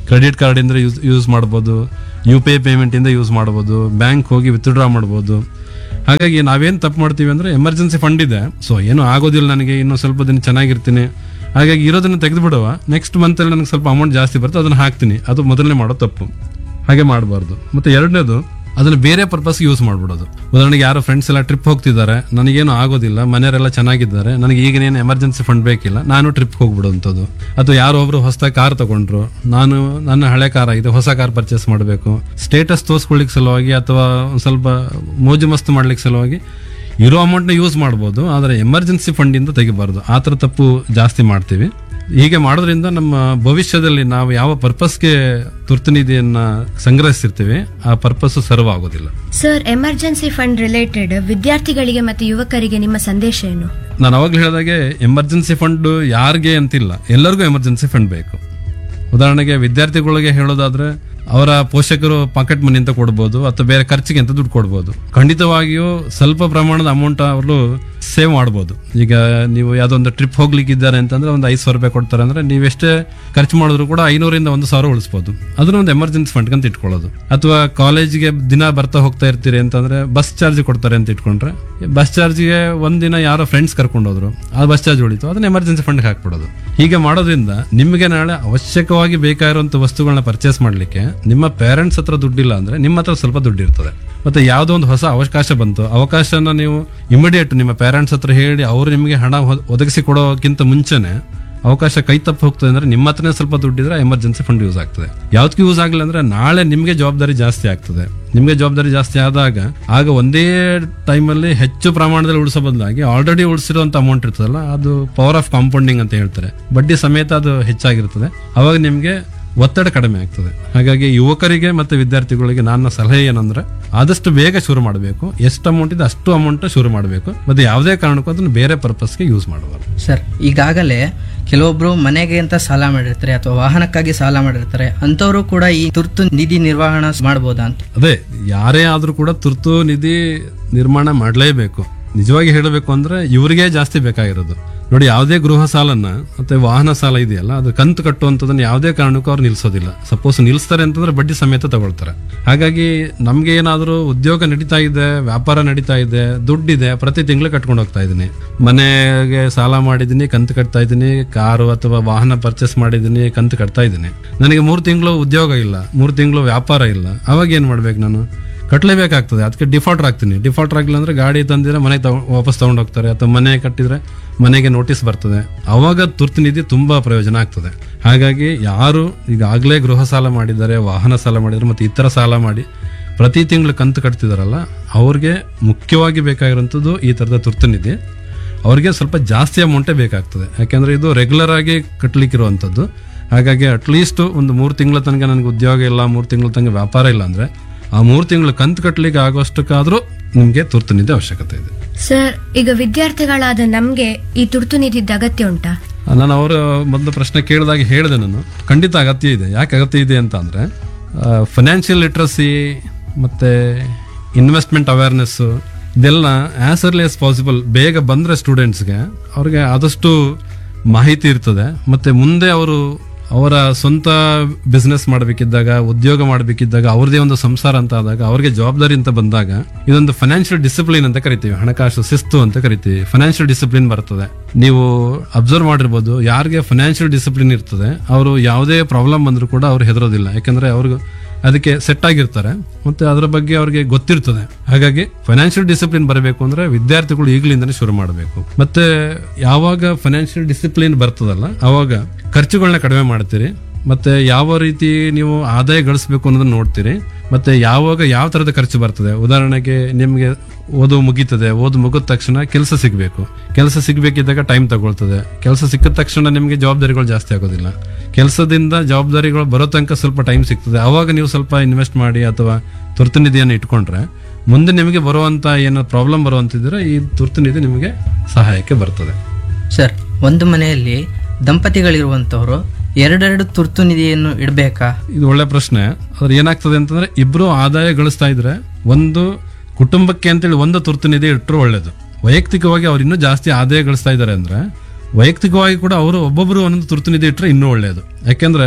ಕ್ರೆಡಿಟ್ ಕಾರ್ಡ್ ಇಂದ ಯೂಸ್ ಯೂಸ್ ಮಾಡ್ಬೋದು, ಯು ಪಿ ಐ ಪೇಮೆಂಟ್ ಇಂದ ಯೂಸ್ ಮಾಡ್ಬೋದು, ಬ್ಯಾಂಕ್ ಹೋಗಿ ವಿತ್ಡ್ರಾ ಮಾಡ್ಬೋದು. ಹಾಗಾಗಿ ನಾವೇನು ತಪ್ಪು ಮಾಡ್ತೀವಿ ಅಂದ್ರೆ ಎಮರ್ಜೆನ್ಸಿ ಫಂಡ್ ಇದೆ, ಸೊ ಏನು ಆಗೋದಿಲ್ಲ ನನಗೆ, ಇನ್ನೂ ಸ್ವಲ್ಪ ದಿನ ಚೆನ್ನಾಗಿರ್ತೀನಿ, ಹಾಗಾಗಿ ಇರೋದನ್ನ ತೆಗೆದು ಬಿಡುವ, ನೆಕ್ಸ್ಟ್ ಮಂತಲ್ಲಿ ನನಗೆ ಸ್ವಲ್ಪ ಅಮೌಂಟ್ ಜಾಸ್ತಿ ಬರುತ್ತೆ ಅದನ್ನು ಹಾಕ್ತೀನಿ, ಅದು ಮೊದಲನೇ ಮಾಡೋ ತಪ್ಪು. ಹಾಗೆ ಮಾಡಬಾರ್ದು. ಮತ್ತು ಎರಡನೇದು, ಅದನ್ನು ಬೇರೆ ಪರ್ಪಸ್ಗೆ ಯೂಸ್ ಮಾಡ್ಬಿಡೋದು. ಉದಾಹರಣೆಗೆ ಯಾರೋ ಫ್ರೆಂಡ್ಸ್ ಎಲ್ಲ ಟ್ರಿಪ್ ಹೋಗ್ತಿದ್ದಾರೆ, ನನಗೇನು ಆಗೋದಿಲ್ಲ, ಮನೆಯವರೆಲ್ಲ ಚೆನ್ನಾಗಿದ್ದಾರೆ, ನನಗೆ ಈಗೇನು ಎಮರ್ಜೆನ್ಸಿ ಫಂಡ್ ಬೇಕಿಲ್ಲ, ನಾನು ಟ್ರಿಪ್ ಹೋಗ್ಬಿಡೋಂಥದ್ದು. ಅಥವಾ ಯಾರೋ ಒಬ್ರು ಹೊಸ ಕಾರ್ ತಗೊಂಡ್ರು, ನಾನು ನನ್ನ ಹಳೆ ಕಾರ್ ಆಗಿದೆ, ಹೊಸ ಕಾರ್ ಪರ್ಚೇಸ್ ಮಾಡಬೇಕು, ಸ್ಟೇಟಸ್ ತೋರಿಸ್ಕೊಳ್ಳಿಕ್ಕೆ ಸಲುವಾಗಿ ಅಥವಾ ಒಂದು ಸ್ವಲ್ಪ ಮೋಜು ಮಸ್ತು ಮಾಡ್ಲಿಕ್ಕೆ ಸಲುವಾಗಿ ಇರೋ ಅಮೌಂಟ್ನ ಯೂಸ್ ಮಾಡ್ಬೋದು, ಆದರೆ ಎಮರ್ಜೆನ್ಸಿ ಫಂಡಿಂದ ತೆಗಿಬಾರ್ದು. ಆ ಥರ ತಪ್ಪು ಜಾಸ್ತಿ ಮಾಡ್ತೀವಿ. ಹೀಗೆ ಮಾಡೋದ್ರಿಂದ ನಮ್ಮ ಭವಿಷ್ಯದಲ್ಲಿ ನಾವು ಯಾವ ಪರ್ಪಸ್ಗೆ ತುರ್ತು ನಿಧಿಯನ್ನ ಸಂಗ್ರಹಿಸಿರ್ತೀವಿ ಆ ಪರ್ಪಸ್ ಸರ್ವ್ ಆಗೋದಿಲ್ಲ. ಸರ್, ಎಮರ್ಜೆನ್ಸಿ ಫಂಡ್ ರಿಲೇಟೆಡ್ ವಿದ್ಯಾರ್ಥಿಗಳಿಗೆ ಮತ್ತು ಯುವಕರಿಗೆ ನಿಮ್ಮ ಸಂದೇಶ ಏನು? ನಾನು ಅವಾಗಲೇ ಹೇಳಿದಾಗೆ ಎಮರ್ಜೆನ್ಸಿ ಫಂಡ್ ಯಾರಿಗೆ ಅಂತಿಲ್ಲ, ಎಲ್ಲರಿಗೂ ಎಮರ್ಜೆನ್ಸಿ ಫಂಡ್ ಬೇಕು. ಉದಾಹರಣೆಗೆ ವಿದ್ಯಾರ್ಥಿಗಳಿಗೆ ಹೇಳೋದಾದ್ರೆ ಅವರ ಪೋಷಕರು ಪಾಕೆಟ್ ಮನಿ ಅಂತ ಕೊಡ್ಬೋದು ಅಥವಾ ಬೇರೆ ಖರ್ಚಿಗೆ ಅಂತ ದುಡ್ಡು ಕೊಡ್ಬೋದು. ಖಂಡಿತವಾಗಿಯೂ ಸ್ವಲ್ಪ ಪ್ರಮಾಣದ ಅಮೌಂಟ್ ಅವರು ಸೇವ್ ಮಾಡ್ಬೋದು. ಈಗ ನೀವು ಯಾವುದೋ ಒಂದು ಟ್ರಿಪ್ ಹೋಗ್ಲಿಕ್ಕಿದ್ದಾರೆ ಅಂತಂದ್ರೆ ಒಂದು ಐದು ಸಾವಿರ ರೂಪಾಯಿ ಕೊಡ್ತಾರೆ ಅಂದ್ರೆ ನೀವೆಷ್ಟೇ ಖರ್ಚು ಮಾಡಿದ್ರು ಕೂಡ ಐನೂರಿಂದ ಒಂದು ಸಾವಿರ ಉಳಿಸ್ಬೋದು. ಅದನ್ನ ಒಂದು ಎಮರ್ಜೆನ್ಸಿ ಫಂಡ್ ಅಂತ ಇಟ್ಕೊಳ್ಳೋದು. ಅಥವಾ ಕಾಲೇಜಿಗೆ ದಿನ ಬರ್ತಾ ಹೋಗ್ತಾ ಇರ್ತೀರಿ ಅಂತಂದ್ರೆ ಬಸ್ ಚಾರ್ಜ್ ಕೊಡ್ತಾರೆ ಅಂತ ಇಟ್ಕೊಂಡ್ರೆ ಬಸ್ ಚಾರ್ಜ್ಗೆ ಒಂದಿನ ಯಾರೋ ಫ್ರೆಂಡ್ಸ್ ಕರ್ಕೊಂಡು ಹೋದ್ರು, ಆ ಬಸ್ ಚಾರ್ಜ್ ಉಳಿತು, ಅದನ್ನ ಎಮರ್ಜೆನ್ಸಿ ಫಂಡ್ಗೆ ಹಾಕ್ಬಿಡೋದು. ಹೀಗೆ ಮಾಡೋದ್ರಿಂದ ನಿಮಗೆ ನಾಳೆ ಅವಶ್ಯಕವಾಗಿ ಬೇಕಾಗಿರುವಂತ ವಸ್ತುಗಳನ್ನ ಪರ್ಚೇಸ್ ಮಾಡ್ಲಿಕ್ಕೆ ನಿಮ್ಮ ಪೇರೆಂಟ್ಸ್ ಹತ್ರ ದುಡ್ಡಿಲ್ಲ ಅಂದ್ರೆ ನಿಮ್ಮ ಹತ್ರ ಸ್ವಲ್ಪ ದುಡ್ಡು ಇರ್ತದೆ. ಮತ್ತೆ ಯಾವುದೋ ಒಂದು ಹೊಸ ಅವಕಾಶ ಬಂತು, ಅವಕಾಶನ ನೀವು ಇಮಿಡಿಯೇಟ್ ನಿಮ್ಮ ಪೇರೆಂಟ್ಸ್ ಹತ್ರ ಹೇಳಿ ಅವರು ನಿಮಗೆ ಹಣ ಒದಗಿಸಿ ಕೊಡೋಕ್ಕಿಂತ ಮುಂಚೆನೆ ಅವಕಾಶ ಕೈ ತಪ್ಪು ಹೋಗ್ತದೆ ಅಂದ್ರೆ ನಿಮ್ಮ ಹತ್ರನೇ ಸ್ವಲ್ಪ ದುಡ್ಡಿದ್ರೆ ಎಮರ್ಜೆನ್ಸಿ ಫಂಡ್ ಯೂಸ್ ಆಗ್ತದೆ. ಯಾವ್ದಕ್ಕೂ ಯೂಸ್ ಆಗಿಲ್ಲ ಅಂದ್ರೆ ನಾಳೆ ನಿಮಗೆ ಜವಾಬ್ದಾರಿ ಜಾಸ್ತಿ ಆಗ್ತದೆ. ನಿಮಗೆ ಜವಾಬ್ದಾರಿ ಜಾಸ್ತಿ ಆದಾಗ ಆಗ ಒಂದೇ ಟೈಮಲ್ಲಿ ಹೆಚ್ಚು ಪ್ರಮಾಣದಲ್ಲಿ ಉಳಿಸೋ ಬದಲಾಗಿ ಆಲ್ರೆಡಿ ಉಳಿಸಿರುವಂತ ಅಮೌಂಟ್ ಇರ್ತದಲ್ಲ, ಅದು ಪವರ್ ಆಫ್ ಕಾಂಪೌಂಡಿಂಗ್ ಅಂತ ಹೇಳ್ತಾರೆ, ಬಡ್ಡಿ ಸಮೇತ ಅದು ಹೆಚ್ಚಾಗಿರ್ತದೆ. ಅವಾಗ ನಿಮಗೆ ಒತ್ತಡ ಕಡಿಮೆ ಆಗ್ತದೆ. ಹಾಗಾಗಿ ಯುವಕರಿಗೆ ಮತ್ತೆ ವಿದ್ಯಾರ್ಥಿಗಳಿಗೆ ನನ್ನ ಸಲಹೆ ಏನಂದ್ರೆ ಆದಷ್ಟು ಬೇಗ ಶುರು ಮಾಡಬೇಕು. ಎಷ್ಟು ಅಮೌಂಟ್ ಇದೆ ಅಷ್ಟು ಅಮೌಂಟ್ ಶುರು ಮಾಡಬೇಕು. ಮತ್ತೆ ಯಾವುದೇ ಕಾರಣಕ್ಕೂ ಅದನ್ನು ಬೇರೆ ಪರ್ಪಸ್ಗೆ ಯೂಸ್ ಮಾಡಬಾರ್ದು. ಸರ್, ಈಗಾಗಲೇ ಕೆಲವೊಬ್ರು ಮನೆಗೆ ಅಂತ ಸಾಲ ಮಾಡಿರ್ತಾರೆ ಅಥವಾ ವಾಹನಕ್ಕಾಗಿ ಸಾಲ ಮಾಡಿರ್ತಾರೆ, ಅಂತವರು ಕೂಡ ಈ ತುರ್ತು ನಿಧಿ ನಿರ್ವಹಣಾ ಮಾಡಬಹುದಾ ಅಂತ? ಅದೇ, ಯಾರೇ ಆದ್ರೂ ಕೂಡ ತುರ್ತು ನಿಧಿ ನಿರ್ಮಾಣ ಮಾಡಲೇಬೇಕು. ನಿಜವಾಗಿ ಹೇಳಬೇಕು ಅಂದ್ರೆ ಇವರಿಗೆ ಜಾಸ್ತಿ ಬೇಕಾಗಿರೋದು. ನೋಡಿ, ಯಾವುದೇ ಗೃಹ ಸಾಲನ್ನ ಮತ್ತೆ ವಾಹನ ಸಾಲ ಇದೆಯಲ್ಲ, ಅದು ಕಂತು ಕಟ್ಟುವಂಥದ್ದನ್ನ ಯಾವುದೇ ಕಾರಣಕ್ಕೂ ಅವ್ರು ನಿಲ್ಸೋದಿಲ್ಲ. ಸಪೋಸ್ ನಿಲ್ಸ್ತಾರೆ ಅಂತಂದ್ರೆ ಬಡ್ಡಿ ಸಮೇತ ತಗೊಳ್ತಾರೆ. ಹಾಗಾಗಿ ನಮ್ಗೆ ಏನಾದರೂ ಉದ್ಯೋಗ ನಡೀತಾ ಇದೆ, ವ್ಯಾಪಾರ ನಡೀತಾ ಇದೆ, ದುಡ್ಡಿದೆ, ಪ್ರತಿ ತಿಂಗಳು ಕಟ್ಕೊಂಡು ಹೋಗ್ತಾ ಇದ್ದೀನಿ, ಮನೆಗೆ ಸಾಲ ಮಾಡಿದ್ದೀನಿ, ಕಂತು ಕಟ್ತಾ ಇದ್ದೀನಿ, ಕಾರು ಅಥವಾ ವಾಹನ ಪರ್ಚೇಸ್ ಮಾಡಿದ್ದೀನಿ, ಕಂತು ಕಟ್ತಾ ಇದ್ದೀನಿ, ನನಗೆ ಮೂರು ತಿಂಗಳು ಉದ್ಯೋಗ ಇಲ್ಲ, ಮೂರು ತಿಂಗಳು ವ್ಯಾಪಾರ ಇಲ್ಲ, ಅವಾಗ ಏನ್ ಮಾಡ್ಬೇಕು? ನಾನು ಕಟ್ಟಲೇಬೇಕಾಗ್ತದೆ. ಅದಕ್ಕೆ ಡಿಫಾಲ್ಟರ್ ಆಗ್ತೀನಿ. ಡಿಫಾಲ್ಟರ್ ಆಗಿಲ್ಲ ಅಂದ್ರೆ ಗಾಡಿ ತಂದಿದ್ರೆ ಮನೆಗೆ ತಗೊ ವಾಪಸ್ ತಗೊಂಡು ಹೋಗ್ತಾರೆ, ಅಥವಾ ಮನೆ ಕಟ್ಟಿದ್ರೆ ಮನೆಗೆ ನೋಟಿಸ್ ಬರ್ತದೆ. ಅವಾಗ ತುರ್ತು ನಿಧಿ ತುಂಬಾ ಪ್ರಯೋಜನ ಆಗ್ತದೆ. ಹಾಗಾಗಿ ಯಾರು ಈಗಾಗಲೇ ಗೃಹ ಸಾಲ ಮಾಡಿದ್ದಾರೆ, ವಾಹನ ಸಾಲ ಮಾಡಿದ್ದಾರೆ, ಮತ್ತೆ ಇತರ ಸಾಲ ಮಾಡಿ ಪ್ರತಿ ತಿಂಗಳು ಕಂತು ಕಟ್ತಿದಾರಲ್ಲ, ಅವ್ರಿಗೆ ಮುಖ್ಯವಾಗಿ ಬೇಕಾಗಿರುವಂಥದ್ದು ಈ ತರದ ತುರ್ತು ನಿಧಿ. ಅವ್ರಿಗೆ ಸ್ವಲ್ಪ ಜಾಸ್ತಿ ಅಮೌಂಟೇ ಬೇಕಾಗ್ತದೆ, ಯಾಕೆಂದ್ರೆ ಇದು ರೆಗ್ಯುಲರ್ ಆಗಿ ಕಟ್ಟಲಿಕ್ಕಿರುವಂಥದ್ದು. ಹಾಗಾಗಿ ಅಟ್ಲೀಸ್ಟ್ ಒಂದು ಮೂರು ತಿಂಗಳ ತನಕ ನನಗೆ ಉದ್ಯೋಗ ಇಲ್ಲ, ಮೂರು ತಿಂಗಳ ತನಕ ವ್ಯಾಪಾರ ಇಲ್ಲ ಅಂದ್ರೆ ಆ ಮೂರು ತಿಂಗಳು ಕಂತು ಕಟ್ಟಲಿಕ್ಕೆ ಆಗೋಷ್ಟಕ್ಕಾದ್ರೂ ನಿಮ್ಗೆ ತುರ್ತು ನಿಧಿ ಅವಶ್ಯಕತೆ ಇದೆ. ಸರ್, ಈಗ ವಿದ್ಯಾರ್ಥಿಗಳಾದ ನಮ್ಗೆ ಈ ತುರ್ತು ನಿಧಿದ ಅಗತ್ಯ ಉಂಟಾ? ನಾನು ಅವರ ಮೊದಲು ಪ್ರಶ್ನೆ ಕೇಳಿದಾಗ ಹೇಳಿದೆ, ನಾನು ಖಂಡಿತ ಅಗತ್ಯ ಇದೆ. ಯಾಕೆ ಅಗತ್ಯ ಇದೆ ಅಂತ ಅಂದ್ರೆ ಫೈನಾನ್ಷಿಯಲ್ ಲಿಟ್ರಸಿ ಮತ್ತೆ ಇನ್ವೆಸ್ಟ್ಮೆಂಟ್ ಅವೇರ್ನೆಸ್ ಇದೆಲ್ಲ ಆಸ್ ಅರ್ಲಿ ಆಸ್ ಪಾಸಿಬಲ್ ಬೇಗ ಬಂದ್ರೆ ಸ್ಟೂಡೆಂಟ್ಸ್ಗೆ ಅವ್ರಿಗೆ ಆದಷ್ಟು ಮಾಹಿತಿ ಇರ್ತದೆ. ಮತ್ತೆ ಮುಂದೆ ಅವರು ಅವರ ಸ್ವಂತ ಬಿಸ್ನೆಸ್ ಮಾಡಬೇಕಿದ್ದಾಗ, ಉದ್ಯೋಗ ಮಾಡಬೇಕಿದ್ದಾಗ, ಅವ್ರದೇ ಒಂದು ಸಂಸಾರ ಅಂತ ಆದಾಗ, ಅವ್ರಿಗೆ ಜವಾಬ್ದಾರಿ ಅಂತ ಬಂದಾಗ ಇದೊಂದು ಫೈನಾನ್ಷಿಯಲ್ ಡಿಸಿಪ್ಲಿನ್ ಅಂತ ಕರಿತೀವಿ, ಹಣಕಾಸು ಶಿಸ್ತು ಅಂತ ಕರಿತೀವಿ. ಫೈನಾನ್ಷಿಯಲ್ ಡಿಸಿಪ್ಲಿನ್ ಬರ್ತದೆ. ನೀವು ಅಬ್ಸರ್ವ್ ಮಾಡಿರ್ಬೋದು, ಯಾರಿಗೆ ಫೈನಾನ್ಷಿಯಲ್ ಡಿಸಿಪ್ಲಿನ್ ಇರ್ತದೆ ಅವರು ಯಾವುದೇ ಪ್ರಾಬ್ಲಮ್ ಬಂದರೂ ಕೂಡ ಅವ್ರು ಹೆದರೋದಿಲ್ಲ. ಯಾಕಂದ್ರೆ ಅವ್ರಿಗೆ ಅದಕ್ಕೆ ಸೆಟ್ ಆಗಿರ್ತಾರೆ, ಮತ್ತೆ ಅದರ ಬಗ್ಗೆ ಅವ್ರಿಗೆ ಗೊತ್ತಿರ್ತದೆ. ಹಾಗಾಗಿ ಫೈನಾನ್ಷಿಯಲ್ ಡಿಸಿಪ್ಲಿನ್ ಬರಬೇಕು ಅಂದ್ರೆ ವಿದ್ಯಾರ್ಥಿಗಳು ಈಗಲಿಂದನೇ ಶುರು ಮಾಡಬೇಕು. ಮತ್ತೆ ಯಾವಾಗ ಫೈನಾನ್ಷಿಯಲ್ ಡಿಸಿಪ್ಲಿನ್ ಬರ್ತದಲ್ಲ, ಅವಾಗ ಖರ್ಚುಗಳನ್ನ ಕಡಿಮೆ ಮಾಡ್ತೀರಿ, ಮತ್ತೆ ಯಾವ ರೀತಿ ನೀವು ಆದಾಯ ಗಳಿಸಬೇಕು ಅನ್ನೋದನ್ನ ನೋಡ್ತೀರಿ. ಮತ್ತೆ ಯಾವಾಗ ಯಾವ ತರದ ಖರ್ಚು ಬರ್ತದೆ, ಉದಾಹರಣೆಗೆ ನಿಮ್ಗೆ ಓದು ಮುಗೀತದೆ, ಓದು ಮುಗಿದ ತಕ್ಷಣ ಕೆಲಸ ಸಿಗಬೇಕು, ಕೆಲಸ ಸಿಗ್ಬೇಕಿದ್ದಾಗ ಟೈಮ್ ತಗೊಳ್ತದೆ, ಕೆಲಸ ಸಿಕ್ಕಿದ ತಕ್ಷಣ ನಿಮ್ಗೆ ಜವಾಬ್ದಾರಿಗಳು ಜಾಸ್ತಿ ಆಗೋದಿಲ್ಲ, ಕೆಲಸದಿಂದ ಜವಾಬ್ದಾರಿಗಳು ಬರೋ ತನಕ ಸ್ವಲ್ಪ ಟೈಮ್ ಸಿಗ್ತದೆ. ಅವಾಗ ನೀವು ಸ್ವಲ್ಪ ಇನ್ವೆಸ್ಟ್ ಮಾಡಿ ಅಥವಾ ತುರ್ತು ನಿಧಿಯನ್ನು ಇಟ್ಕೊಂಡ್ರೆ ಮುಂದೆ ನಿಮಗೆ ಬರುವಂತ ಏನೋ ಪ್ರಾಬ್ಲಮ್ ಬರುವಂತಿದ್ರೆ ಈ ತುರ್ತು ನಿಧಿ ನಿಮಗೆ ಸಹಾಯಕ್ಕೆ ಬರ್ತದೆ. ಸರ್, ಒಂದು ಮನೆಯಲ್ಲಿ ದಂಪತಿಗಳಿರುವಂತವರು ಎರಡೆರಡು ತುರ್ತು ನಿಧಿಯನ್ನು ಇಡಬೇಕಾ? ಇದು ಒಳ್ಳೆ ಪ್ರಶ್ನೆ. ಅದ್ರ ಏನಾಗ್ತದೆ ಅಂತಂದ್ರೆ ಇಬ್ರು ಆದಾಯ ಗಳಿಸ್ತಾ ಇದ್ರೆ ಒಂದು ಕುಟುಂಬಕ್ಕೆ ಅಂತೇಳಿ ಒಂದು ತುರ್ತು ನಿಧಿ ಇಟ್ಟರು ಒಳ್ಳೇದು. ವೈಯಕ್ತಿಕವಾಗಿ ಅವ್ರು ಇನ್ನೂ ಜಾಸ್ತಿ ಆದಾಯ ಗಳಿಸ್ತಾ ಇದ್ದಾರೆ ಅಂದ್ರೆ ವೈಯಕ್ತಿಕವಾಗಿ ಕೂಡ ಅವರು ಒಬ್ಬೊಬ್ರು ಒಂದೊಂದು ತುರ್ತು ನಿಧಿ ಇಟ್ಟರೆ ಇನ್ನೂ ಒಳ್ಳೇದು. ಯಾಕೆಂದ್ರೆ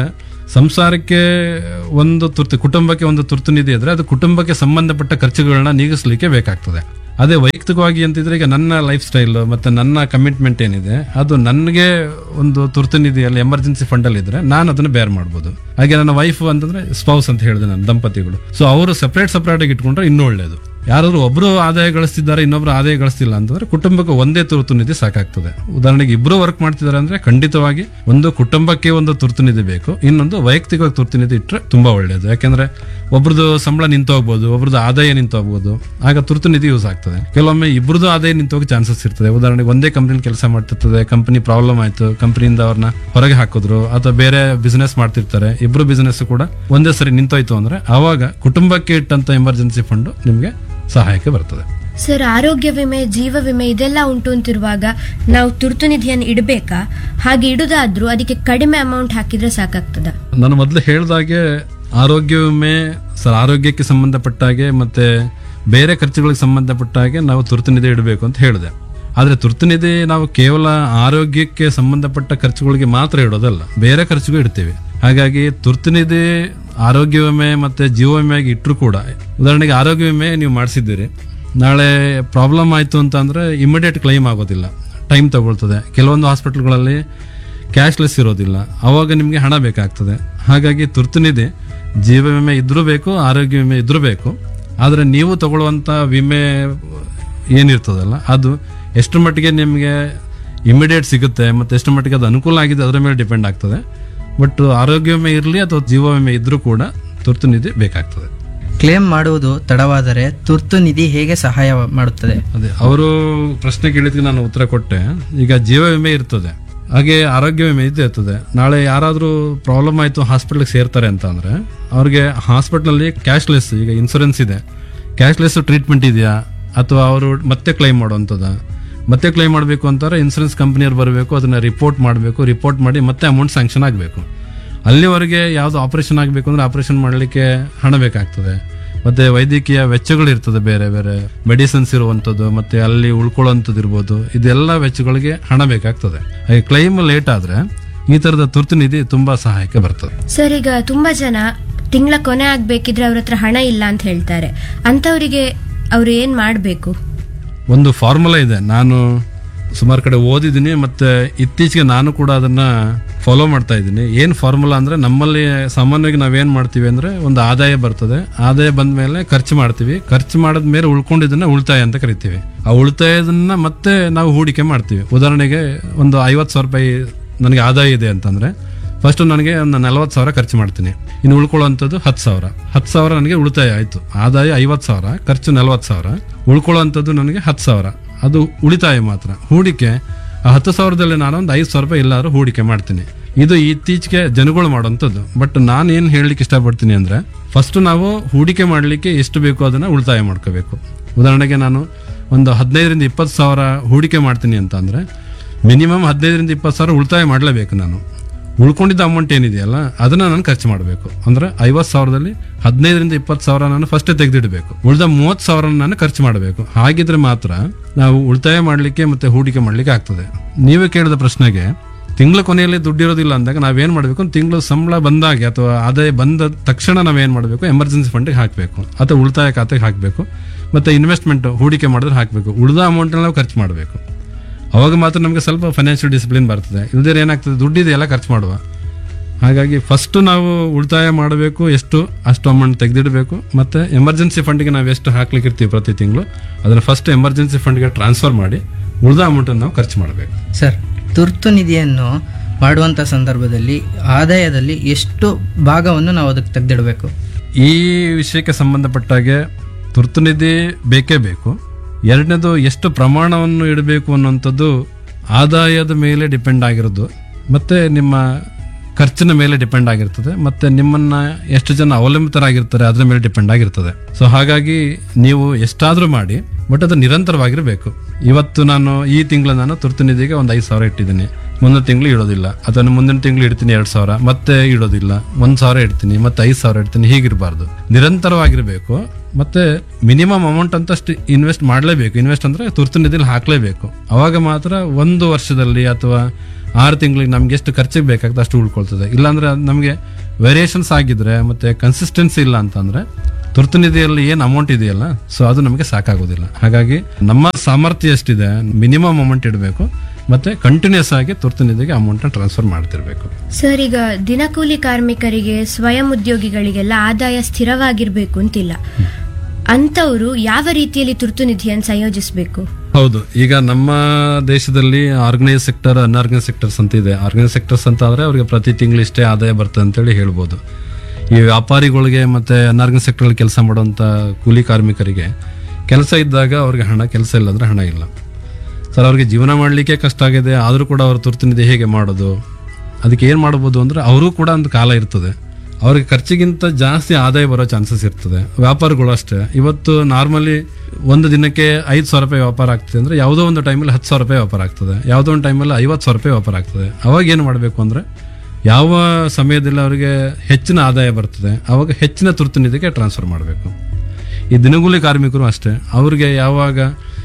ಸಂಸಾರಕ್ಕೆ ಒಂದು ತುರ್ತು, ಕುಟುಂಬಕ್ಕೆ ಒಂದು ತುರ್ತು ನಿಧಿ ಇದ್ರೆ ಅದು ಕುಟುಂಬಕ್ಕೆ ಸಂಬಂಧಪಟ್ಟ ಖರ್ಚುಗಳನ್ನ ನೀಗಿಸ್ಲಿಕ್ಕೆ ಬೇಕಾಗ್ತದೆ. ಅದೇ ವೈಯಕ್ತಿಕವಾಗಿ ಅಂತಿದ್ರೆ ಈಗ ನನ್ನ ಲೈಫ್ ಸ್ಟೈಲ್ ಮತ್ತೆ ನನ್ನ ಕಮಿಟ್ಮೆಂಟ್ ಏನಿದೆ ಅದು ನನಗೆ ಒಂದು ತುರ್ತು ನಿಧಿಯಲ್ಲಿ ಎಮರ್ಜೆನ್ಸಿ ಫಂಡ್ ಅಲ್ಲಿ ಇದ್ರೆ ನಾನು ಅದನ್ನ ಬೇರ್ ಮಾಡ್ಬೋದು. ಹಾಗೆ ನನ್ನ ವೈಫ್ ಅಂತಂದ್ರೆ ಸ್ಪೌಸ್ ಅಂತ ಹೇಳಿದೆ ನಾನು, ದಂಪತಿಗಳು. ಸೊ ಅವರು ಸಪರೇಟ್ ಸಪರೇಟ್ ಆಗಿ ಇಟ್ಕೊಂಡ್ರೆ ಇನ್ನೂ ಒಳ್ಳೇದು. ಯಾರಾದ್ರೂ ಒಬ್ರು ಆದಾಯ ಗಳಿಸ್ತಿದ್ದಾರೆ ಇನ್ನೊಬ್ರು ಆದಾಯ ಗಳಿಸ್ತಿಲ್ಲ ಅಂತಂದ್ರೆ ಕುಟುಂಬಕ್ಕೆ ಒಂದೇ ತುರ್ತು ನಿಧಿ ಸಾಕಾಗ್ತದೆ. ಉದಾಹರಣೆಗೆ ಇಬ್ರು ವರ್ಕ್ ಮಾಡ್ತಿದ್ದಾರೆ ಅಂದ್ರೆ ಖಂಡಿತವಾಗಿ ಒಂದು ಕುಟುಂಬಕ್ಕೆ ಒಂದು ತುರ್ತು ನಿಧಿ ಬೇಕು, ಇನ್ನೊಂದು ವೈಯಕ್ತಿಕವಾಗಿ ತುರ್ತು ನಿಧಿ ಇಟ್ಟರೆ ತುಂಬಾ ಒಳ್ಳೇದು. ಯಾಕಂದ್ರೆ ಒಬ್ರದ್ದು ಸಂಬಳ ನಿಂತು ಹೋಗ್ಬೋದು, ಒಬ್ರದ್ದು ಆದಾಯ ನಿಂತು ಹೋಗ್ಬೋದು, ಆಗ ತುರ್ತು ನಿಧಿ ಯೂಸ್ ಆಗ್ತದೆ. ಕೆಲವೊಮ್ಮೆ ಇಬ್ರದ್ದು ಆದಾಯ ನಿಂತು ಹೋಗಿ ಚಾನ್ಸಸ್ ಇರ್ತದೆ. ಉದಾಹರಣೆಗೆ ಒಂದೇ ಕಂಪನಿ ಕೆಲಸ ಮಾಡ್ತಿರ್ತದೆ, ಕಂಪನಿ ಪ್ರಾಬ್ಲಮ್ ಆಯ್ತು, ಕಂಪನಿಯಿಂದ ಅವ್ರನ್ನ ಹೊರಗೆ ಹಾಕಿದ್ರು ಅಥವಾ ಬೇರೆ ಬಿಸ್ನೆಸ್ ಮಾಡ್ತಿರ್ತಾರೆ, ಇಬ್ರು ಬಿಸ್ನೆಸ್ ಕೂಡ ಒಂದೇ ಸರಿ ನಿಂತೋಯ್ತು ಅಂದ್ರೆ ಆವಾಗ ಕುಟುಂಬಕ್ಕೆ ಇಟ್ಟಂತ ಎಮರ್ಜೆನ್ಸಿ ಫಂಡ್ ನಿಮ್ಗೆ ಸಹಾಯಕ್ಕೆ ಬರ್ತದೆ. ಸರ್, ಆರೋಗ್ಯ ವಿಮೆ, ಜೀವ ವಿಮೆ ಇದೆಲ್ಲ ಉಂಟು ಅಂತಿರುವಾಗ ನಾವು ತುರ್ತು ನಿಧಿಯನ್ನು ಇಡಬೇಕಾ? ಹಾಗೆ ಇಡುದಾದ್ರೂ ಅದಕ್ಕೆ ಕಡಿಮೆ ಅಮೌಂಟ್ ಹಾಕಿದ್ರೆ ಸಾಕಾಗ್ತದ? ನಾನು ಮೊದಲು ಹೇಳ್ದಾಗೆ ಆರೋಗ್ಯ ವಿಮೆ ಸರ್ ಆರೋಗ್ಯಕ್ಕೆ ಸಂಬಂಧಪಟ್ಟ ಹಾಗೆ ಮತ್ತೆ ಬೇರೆ ಖರ್ಚುಗಳಿಗೆ ಸಂಬಂಧಪಟ್ಟ ಹಾಗೆ ನಾವು ತುರ್ತು ನಿಧಿ ಇಡಬೇಕು ಅಂತ ಹೇಳಿದೆ. ಆದ್ರೆ ತುರ್ತು ನಿಧಿ ನಾವು ಕೇವಲ ಆರೋಗ್ಯಕ್ಕೆ ಸಂಬಂಧಪಟ್ಟ ಖರ್ಚುಗಳಿಗೆ ಮಾತ್ರ ಇಡೋದಲ್ಲ, ಬೇರೆ ಖರ್ಚುಗೂ ಇಡ್ತೀವಿ. ಹಾಗಾಗಿ ತುರ್ತು ನಿಧಿ ಆರೋಗ್ಯ ವಿಮೆ ಮತ್ತೆ ಜೀವ ವಿಮೆಗೆ ಇಟ್ಟರು ಕೂಡ, ಉದಾಹರಣೆಗೆ ಆರೋಗ್ಯ ವಿಮೆ ನೀವು ಮಾಡಿಸಿದ್ದೀರಿ, ನಾಳೆ ಪ್ರಾಬ್ಲಮ್ ಆಯ್ತು ಅಂತ ಅಂದ್ರೆ ಇಮಿಡಿಯೇಟ್ ಕ್ಲೈಮ್ ಆಗೋದಿಲ್ಲ, ಟೈಮ್ ತಗೊಳ್ತದೆ. ಕೆಲವೊಂದು ಹಾಸ್ಪಿಟಲ್ಗಳಲ್ಲಿ ಕ್ಯಾಶ್ಲೆಸ್ ಇರೋದಿಲ್ಲ, ಅವಾಗ ನಿಮಗೆ ಹಣ ಬೇಕಾಗ್ತದೆ. ಹಾಗಾಗಿ ತುರ್ತು ನಿಧಿ ಜೀವ ವಿಮೆ ಇದ್ರೂ ಬೇಕು, ಆರೋಗ್ಯ ವಿಮೆ ಇದ್ರೂ ಬೇಕು. ಆದರೆ ನೀವು ತಗೊಳ್ಳುವಂಥ ವಿಮೆ ಏನಿರ್ತದಲ್ಲ ಅದು ಎಷ್ಟು ಮಟ್ಟಿಗೆ ನಿಮಗೆ ಇಮಿಡಿಯೇಟ್ ಸಿಗುತ್ತೆ ಮತ್ತು ಎಷ್ಟು ಮಟ್ಟಿಗೆ ಅದು ಅನುಕೂಲ ಆಗಿದೆ ಅದರ ಮೇಲೆ ಡಿಪೆಂಡ್ ಆಗ್ತದೆ. ಬಟ್ ಆರೋಗ್ಯ ವಿಮೆ ಇರಲಿ ಅಥವಾ ಜೀವ ವಿಮೆ ಇದ್ರೂ ಕೂಡ ತುರ್ತು ನಿಧಿ ಬೇಕಾಗ್ತದೆ. ಕ್ಲೇಮ್ ಮಾಡುವುದು ತಡವಾದರೆ ತುರ್ತು ನಿಧಿ ಹೇಗೆ ಸಹಾಯ ಮಾಡುತ್ತದೆ? ಅದೇ ಅವರು ಪ್ರಶ್ನೆ ಕೇಳಿದ್ಕೆ ನಾನು ಉತ್ತರ ಕೊಟ್ಟೆ. ಈಗ ಜೀವ ವಿಮೆ ಇರ್ತದೆ, ಹಾಗೆ ಆರೋಗ್ಯ ವಿಮೆ ಇದ್ದೇ ಇರ್ತದೆ. ನಾಳೆ ಯಾರಾದರೂ ಪ್ರಾಬ್ಲಮ್ ಆಯಿತು ಹಾಸ್ಪಿಟ್ಲಿಗೆ ಸೇರ್ತಾರೆ ಅಂತ ಅಂದರೆ ಅವ್ರಿಗೆ ಹಾಸ್ಪಿಟ್ಲಲ್ಲಿ ಕ್ಯಾಶ್ಲೆಸ್, ಈಗ ಇನ್ಸೂರೆನ್ಸ್ ಇದೆ, ಕ್ಯಾಶ್ಲೆಸ್ ಟ್ರೀಟ್ಮೆಂಟ್ ಇದೆಯಾ ಅಥವಾ ಅವರು ಮತ್ತೆ ಕ್ಲೈಮ್ ಮಾಡುವಂಥದ್ದು. ಮತ್ತೆ ಕ್ಲೈಮ್ ಮಾಡಬೇಕು ಅಂತಾರೆ ಇನ್ಸೂರೆನ್ಸ್ ಕಂಪ್ನಿಯವ್ರು ಬರಬೇಕು, ಅದನ್ನ ರಿಪೋರ್ಟ್ ಮಾಡಬೇಕು, ರಿಪೋರ್ಟ್ ಮಾಡಿ ಮತ್ತೆ ಅಮೌಂಟ್ ಸ್ಯಾಂಕ್ಷನ್ ಆಗಬೇಕು. ಅಲ್ಲಿವರೆಗೆ ಯಾವುದು ಆಪರೇಷನ್ ಆಗಬೇಕು ಅಂದ್ರೆ ಆಪರೇಷನ್ ಮಾಡಲಿಕ್ಕೆ ಹಣ ಬೇಕಾಗ್ತದೆ. ಮತ್ತೆ ವೈದ್ಯಕೀಯ ವೆಚ್ಚಗಳು ಇರ್ತದೆ, ಬೇರೆ ಬೇರೆ ಮೆಡಿಸಿನ್ಸ್ ಇರುವಂಥದ್ದು, ಮತ್ತೆ ಅಲ್ಲಿ ಉಳ್ಕೊಳ್ಳೋಂಥದ್ದು ಇರ್ಬೋದು, ಇದೆಲ್ಲ ವೆಚ್ಚಗಳಿಗೆ ಹಣ ಬೇಕಾಗ್ತದೆ. ಹಾಗೆ ಕ್ಲೈಮ್ ಲೇಟ್ ಆದ್ರೆ ಈ ತರದ ತುರ್ತು ನಿಧಿ ತುಂಬಾ ಸಹಾಯಕ್ಕೆ ಬರ್ತದೆ. ಸರ್, ಈಗ ತುಂಬಾ ಜನ ತಿಂಗಳ ಕೊನೆ ಆಗ್ಬೇಕಿದ್ರೆ ಅವ್ರ ಹತ್ರ ಹಣ ಇಲ್ಲ ಅಂತ ಹೇಳ್ತಾರೆ. ಅಂತವರಿಗೆ ಅವ್ರು ಏನ್ ಮಾಡ್ಬೇಕು? ಒಂದು ಫಾರ್ಮುಲಾ ಇದೆ, ನಾನು ಸುಮಾರು ಕಡೆ ಓದಿದ್ದೀನಿ ಮತ್ತೆ ಇತ್ತೀಚೆಗೆ ನಾನು ಕೂಡ ಅದನ್ನ ಫಾಲೋ ಮಾಡ್ತಾ ಇದ್ದೀನಿ. ಏನ್ ಫಾರ್ಮುಲಾ ಅಂದ್ರೆ, ನಮ್ಮಲ್ಲಿ ಸಾಮಾನ್ಯವಾಗಿ ನಾವೇನ್ ಮಾಡ್ತೀವಿ ಅಂದ್ರೆ ಒಂದು ಆದಾಯ ಬರ್ತದೆ, ಆದಾಯ ಬಂದ ಮೇಲೆ ಖರ್ಚು ಮಾಡ್ತೀವಿ, ಖರ್ಚು ಮಾಡಿದ ಮೇಲೆ ಉಳ್ಕೊಂಡಿದ್ದನ್ನ ಉಳಿತಾಯ ಅಂತ ಕರಿತೀವಿ. ಆ ಉಳಿತಾಯದನ್ನ ಮತ್ತೆ ನಾವು ಹೂಡಿಕೆ ಮಾಡ್ತೀವಿ. ಉದಾಹರಣೆಗೆ ಒಂದು ಐವತ್ತು ಸಾವಿರ ರೂಪಾಯಿ ನನಗೆ ಆದಾಯ ಇದೆ ಅಂತಂದ್ರೆ ಫಸ್ಟ್ ನನಗೆ ಒಂದು ನಲ್ವತ್ತು ಸಾವಿರ ಖರ್ಚು ಮಾಡ್ತೀನಿ, ಇನ್ನು ಉಳ್ಕೊಳ್ಳುವಂಥದ್ದು ಹತ್ತು ಸಾವಿರ ಹತ್ತು ಸಾವಿರ ನನಗೆ ಉಳಿತಾಯ ಆಯ್ತು. ಆದಾಯ ಐವತ್ತು ಸಾವಿರ, ಖರ್ಚು ನಲ್ವತ್ತು ಸಾವಿರ, ಉಳ್ಕೊಳ್ಳುವಂಥದ್ದು ನನಗೆ ಹತ್ತು ಸಾವಿರ, ಅದು ಉಳಿತಾಯ ಮಾತ್ರ. ಹೂಡಿಕೆ ಆ ಹತ್ತು ಸಾವಿರದಲ್ಲಿ ನಾನು ಒಂದು ಐದು ಸಾವಿರ ರೂಪಾಯಿ ಎಲ್ಲಾದ್ರೂ ಹೂಡಿಕೆ ಮಾಡ್ತೀನಿ. ಇದು ಇತ್ತೀಚೆಗೆ ಜನಗಳು ಮಾಡುವಂಥದ್ದು. ಬಟ್ ನಾನು ಏನು ಹೇಳಲಿಕ್ಕೆ ಇಷ್ಟಪಡ್ತೀನಿ ಅಂದ್ರೆ, ಫಸ್ಟ್ ನಾವು ಹೂಡಿಕೆ ಮಾಡಲಿಕ್ಕೆ ಎಷ್ಟು ಬೇಕೋ ಅದನ್ನ ಉಳಿತಾಯ ಮಾಡ್ಕೋಬೇಕು. ಉದಾಹರಣೆಗೆ ನಾನು ಒಂದು ಹದಿನೈದರಿಂದ ಇಪ್ಪತ್ತು ಸಾವಿರ ಹೂಡಿಕೆ ಮಾಡ್ತೀನಿ ಅಂತ ಅಂದ್ರೆ ಮಿನಿಮಮ್ ಹದಿನೈದರಿಂದ ಇಪ್ಪತ್ತು ಸಾವಿರ ಉಳಿತಾಯ ಮಾಡಲೇಬೇಕು. ನಾನು ಉಳ್ಕೊಂಡಿದ್ದ ಅಮೌಂಟ್ ಏನಿದೆಯಲ್ಲ ಅದನ್ನ ನಾನು ಖರ್ಚು ಮಾಡಬೇಕು. ಅಂದ್ರೆ ಐವತ್ತು ಸಾವಿರದಲ್ಲಿ ಹದಿನೈದರಿಂದ ಇಪ್ಪತ್ತು ಸಾವಿರ ನಾನು ಫಸ್ಟ್ ತೆಗೆದಿಡಬೇಕು, ಉಳಿದ ಮೂವತ್ತು ಸಾವಿರ ನಾನು ಖರ್ಚು ಮಾಡಬೇಕು. ಹಾಗಿದ್ರೆ ಮಾತ್ರ ನಾವು ಉಳಿತಾಯ ಮಾಡಲಿಕ್ಕೆ ಮತ್ತೆ ಹೂಡಿಕೆ ಮಾಡ್ಲಿಕ್ಕೆ ಆಗ್ತದೆ. ನೀವೇ ಕೇಳಿದ ಪ್ರಶ್ನೆಗೆ, ತಿಂಗಳ ಕೊನೆಯಲ್ಲಿ ದುಡ್ಡಿರೋದಿಲ್ಲ ಅಂದಾಗ ನಾವೇನ್ ಮಾಡಬೇಕು, ತಿಂಗಳು ಸಂಬಳ ಬಂದಾಗೆ ಅಥವಾ ಆದಾಯ ಬಂದ ತಕ್ಷಣ ನಾವೇನ್ ಮಾಡಬೇಕು, ಎಮರ್ಜೆನ್ಸಿ ಫಂಡ್ಗೆ ಹಾಕಬೇಕು ಅಥವಾ ಉಳಿತಾಯ ಖಾತೆಗೆ ಹಾಕಬೇಕು, ಮತ್ತೆ ಇನ್ವೆಸ್ಟ್ಮೆಂಟ್ ಹೂಡಿಕೆ ಮಾಡಿದ್ರೆ ಹಾಕಬೇಕು. ಉಳಿದ ಅಮೌಂಟ್ ನಾವು ಖರ್ಚು ಮಾಡಬೇಕು. ಅವಾಗ ಮಾತ್ರ ನಮಗೆ ಸ್ವಲ್ಪ ಫೈನಾನ್ಷಿಯಲ್ ಡಿಸಿಪ್ಲಿನ್ ಬರ್ತದೆ. ಇಲ್ದೇ ಏನಾಗ್ತದೆ, ದುಡ್ಡಿದೆ ಎಲ್ಲ ಖರ್ಚು ಮಾಡುವ. ಹಾಗಾಗಿ ಫಸ್ಟ್ ನಾವು ಉಳಿತಾಯ ಮಾಡಬೇಕು, ಎಷ್ಟು ಅಷ್ಟು ಅಮೌಂಟ್ ತೆಗೆದಿಡಬೇಕು. ಮತ್ತೆ ಎಮರ್ಜೆನ್ಸಿ ಫಂಡ್ಗೆ ನಾವು ಎಷ್ಟು ಹಾಕ್ಲಿಕ್ಕೆ ಇರ್ತೀವಿ ಪ್ರತಿ ತಿಂಗಳು ಅದನ್ನ ಫಸ್ಟ್ ಎಮರ್ಜೆನ್ಸಿ ಫಂಡ್ಗೆ ಟ್ರಾನ್ಸ್ಫರ್ ಮಾಡಿ ಉಳಿದ ಅಮೌಂಟ್ ನಾವು ಖರ್ಚು ಮಾಡಬೇಕು. ಸರ್, ತುರ್ತು ನಿಧಿಯನ್ನು ಮಾಡುವಂಥ ಸಂದರ್ಭದಲ್ಲಿ ಆದಾಯದಲ್ಲಿ ಎಷ್ಟು ಭಾಗವನ್ನು ನಾವು ಅದಕ್ಕೆ ತೆಗೆದಿಡಬೇಕು? ಈ ವಿಷಯಕ್ಕೆ ಸಂಬಂಧಪಟ್ಟಾಗೆ ತುರ್ತು ನಿಧಿ ಬೇಕೇ ಬೇಕು. ಎರಡನೇದು, ಎಷ್ಟು ಪ್ರಮಾಣವನ್ನು ಇಡಬೇಕು ಅನ್ನುವಂಥದ್ದು ಆದಾಯದ ಮೇಲೆ ಡಿಪೆಂಡ್ ಆಗಿರೋದು, ಮತ್ತೆ ನಿಮ್ಮ ಖರ್ಚಿನ ಮೇಲೆ ಡಿಪೆಂಡ್ ಆಗಿರ್ತದೆ, ಮತ್ತೆ ನಿಮ್ಮನ್ನ ಎಷ್ಟು ಜನ ಅವಲಂಬಿತರಾಗಿರ್ತಾರೆ ಅದರ ಮೇಲೆ ಡಿಪೆಂಡ್ ಆಗಿರ್ತದೆ. ಸೊ ಹಾಗಾಗಿ ನೀವು ಎಷ್ಟಾದ್ರೂ ಮಾಡಿ, ಬಟ್ ಅದು ನಿರಂತರವಾಗಿರಬೇಕು. ಇವತ್ತು ನಾನು ಈ ತಿಂಗಳು ನಾನು ತುರ್ತು ನಿಧಿಗೆ ಒಂದು ಐದು ಸಾವಿರ ಇಟ್ಟಿದ್ದೀನಿ, ಮುಂದಿನ ತಿಂಗಳು ಇಡೋದಿಲ್ಲ, ಅಥವಾ ಮುಂದಿನ ತಿಂಗಳು ಇಡ್ತೀನಿ ಎರಡು ಸಾವಿರ, ಮತ್ತೆ ಇಡೋದಿಲ್ಲ, ಒಂದ್ ಸಾವಿರ ಇಡ್ತೀನಿ, ಮತ್ತೆ ಐದು ಸಾವಿರ ಇಡ್ತೀನಿ. ಹೀಗಿರಬಾರ್ದು, ನಿರಂತರವಾಗಿರಬೇಕು. ಮತ್ತೆ ಮಿನಿಮಮ್ ಅಮೌಂಟ್ ಅಂತ ಅಷ್ಟು ಇನ್ವೆಸ್ಟ್ ಮಾಡಲೇಬೇಕು. ಇನ್ವೆಸ್ಟ್ ಅಂದ್ರೆ ತುರ್ತು ನಿಧಿಲಿ ಹಾಕ್ಲೇಬೇಕು. ಅವಾಗ ಮಾತ್ರ ಒಂದು ವರ್ಷದಲ್ಲಿ ಅಥವಾ ಆರು ತಿಂಗಳಿಗೆ ನಮ್ಗೆ ಎಷ್ಟು ಖರ್ಚಿಗೆ ಬೇಕಾಗ್ತದೆ ಅಷ್ಟು ಉಳ್ಕೊಳ್ತದೆ. ಇಲ್ಲಾಂದ್ರೆ ನಮಗೆ ವೇರಿಯೇಷನ್ಸ್ ಆಗಿದ್ರೆ ಮತ್ತೆ ಕನ್ಸಿಸ್ಟೆನ್ಸಿ ಇಲ್ಲ ಅಂತಂದ್ರೆ ತುರ್ತು ನಿಧಿಯಲ್ಲಿ ಏನು ಅಮೌಂಟ್ ಇದೆಯಲ್ಲ ಸೊ ಅದು ನಮಗೆ ಸಾಕಾಗೋದಿಲ್ಲ. ಹಾಗಾಗಿ ನಮ್ಮ ಸಾಮರ್ಥ್ಯ ಎಷ್ಟಿದೆ ಮಿನಿಮಮ್ ಅಮೌಂಟ್ ಇಡಬೇಕು ಮತ್ತೆ ಕಂಟಿನ್ಯೂಸ್ ಆಗಿ ತುರ್ತು ನಿಧಿಗೆ ಅಮೌಂಟ್ ಟ್ರಾನ್ಸ್ಫರ್ ಮಾಡ್ತಿರ್ಬೇಕು. ಸರ್, ಈಗ ದಿನಕೂಲಿ ಕಾರ್ಮಿಕರಿಗೆ, ಸ್ವಯಂ ಉದ್ಯೋಗಿಗಳಿಗೆಲ್ಲ ಆದಾಯ ಸ್ಥಿರವಾಗಿರ್ಬೇಕು ಅಂತಿಲ್ಲ. ಅಂತವರು ಯಾವ ರೀತಿಯಲ್ಲಿ ತುರ್ತು ನಿಧಿಯನ್ನು ಸಂಯೋಜಿಸಬೇಕು? ಹೌದು, ಈಗ ನಮ್ಮ ದೇಶದಲ್ಲಿ ಆರ್ಗನೈಸ್ ಸೆಕ್ಟರ್, ಅನ್ಆರ್ಗನೈಸ್ ಸೆಕ್ಟರ್ಸ್ ಅಂತ ಇದೆ. ಆರ್ಗನೈಸ್ ಸೆಕ್ಟರ್ಸ್ ಅಂತ ಆದ್ರೆ ಅವ್ರಿಗೆ ಪ್ರತಿ ತಿಂಗಳು ಇಷ್ಟೇ ಆದಾಯ ಬರ್ತದೆ ಅಂತೇಳಿ ಹೇಳ್ಬೋದು. ಈ ವ್ಯಾಪಾರಿಗಳಿಗೆ ಮತ್ತೆ ಅನ್ಆರ್ಗನೈಸ್ ಸೆಕ್ಟರ್ ಕೆಲಸ ಮಾಡುವಂತ ಕೂಲಿ ಕಾರ್ಮಿಕರಿಗೆ ಕೆಲಸ ಇದ್ದಾಗ ಅವ್ರಿಗೆ ಹಣ, ಕೆಲಸ ಇಲ್ಲಂದ್ರೆ ಹಣ ಇಲ್ಲ. ಸರ್, ಅವ್ರಿಗೆ ಜೀವನ ಮಾಡಲಿಕ್ಕೆ ಕಷ್ಟ ಆಗಿದೆ, ಆದರೂ ಕೂಡ ಅವ್ರ ತುರ್ತು ನಿಧಿ ಹೇಗೆ ಮಾಡೋದು? ಅದಕ್ಕೆ ಏನು ಮಾಡ್ಬೋದು ಅಂದ್ರೆ ಅವರು ಕೂಡ ಒಂದು ಕಾಲ ಇರ್ತದೆ, ಅವ್ರಿಗೆ ಖರ್ಚಿಗಿಂತ ಜಾಸ್ತಿ ಆದಾಯ ಬರೋ ಚಾನ್ಸಸ್ ಇರ್ತದೆ. ವ್ಯಾಪಾರಗಳು ಅಷ್ಟೇ, ಇವತ್ತು ನಾರ್ಮಲಿ ಒಂದು ದಿನಕ್ಕೆ ಐದು ಸಾವಿರ ರೂಪಾಯಿ ವ್ಯಾಪಾರ ಆಗ್ತದೆ ಅಂದ್ರೆ ಯಾವುದೋ ಒಂದು ಟೈಮಲ್ಲಿ ಹತ್ತು ಸಾವಿರ ರೂಪಾಯಿ ವ್ಯಾಪಾರ ಆಗ್ತದೆ, ಯಾವುದೋ ಒಂದು ಟೈಮಲ್ಲಿ ಐವತ್ತು ಸಾವಿರ ರೂಪಾಯಿ ವ್ಯಾಪಾರ ಆಗ್ತದೆ. ಅವಾಗ ಏನು ಮಾಡಬೇಕು ಅಂದ್ರೆ ಯಾವ ಸಮಯದಲ್ಲಿ ಅವರಿಗೆ ಹೆಚ್ಚಿನ ಆದಾಯ ಬರ್ತದೆ ಅವಾಗ ಹೆಚ್ಚಿನ ತುರ್ತು ನಿಧಿಗೆ ಟ್ರಾನ್ಸ್ಫರ್ ಮಾಡಬೇಕು. ಈ ದಿನಗೂಲಿ ಕಾರ್ಮಿಕರು ಅಷ್ಟೇ, ಅವ್ರಿಗೆ ಯಾವಾಗ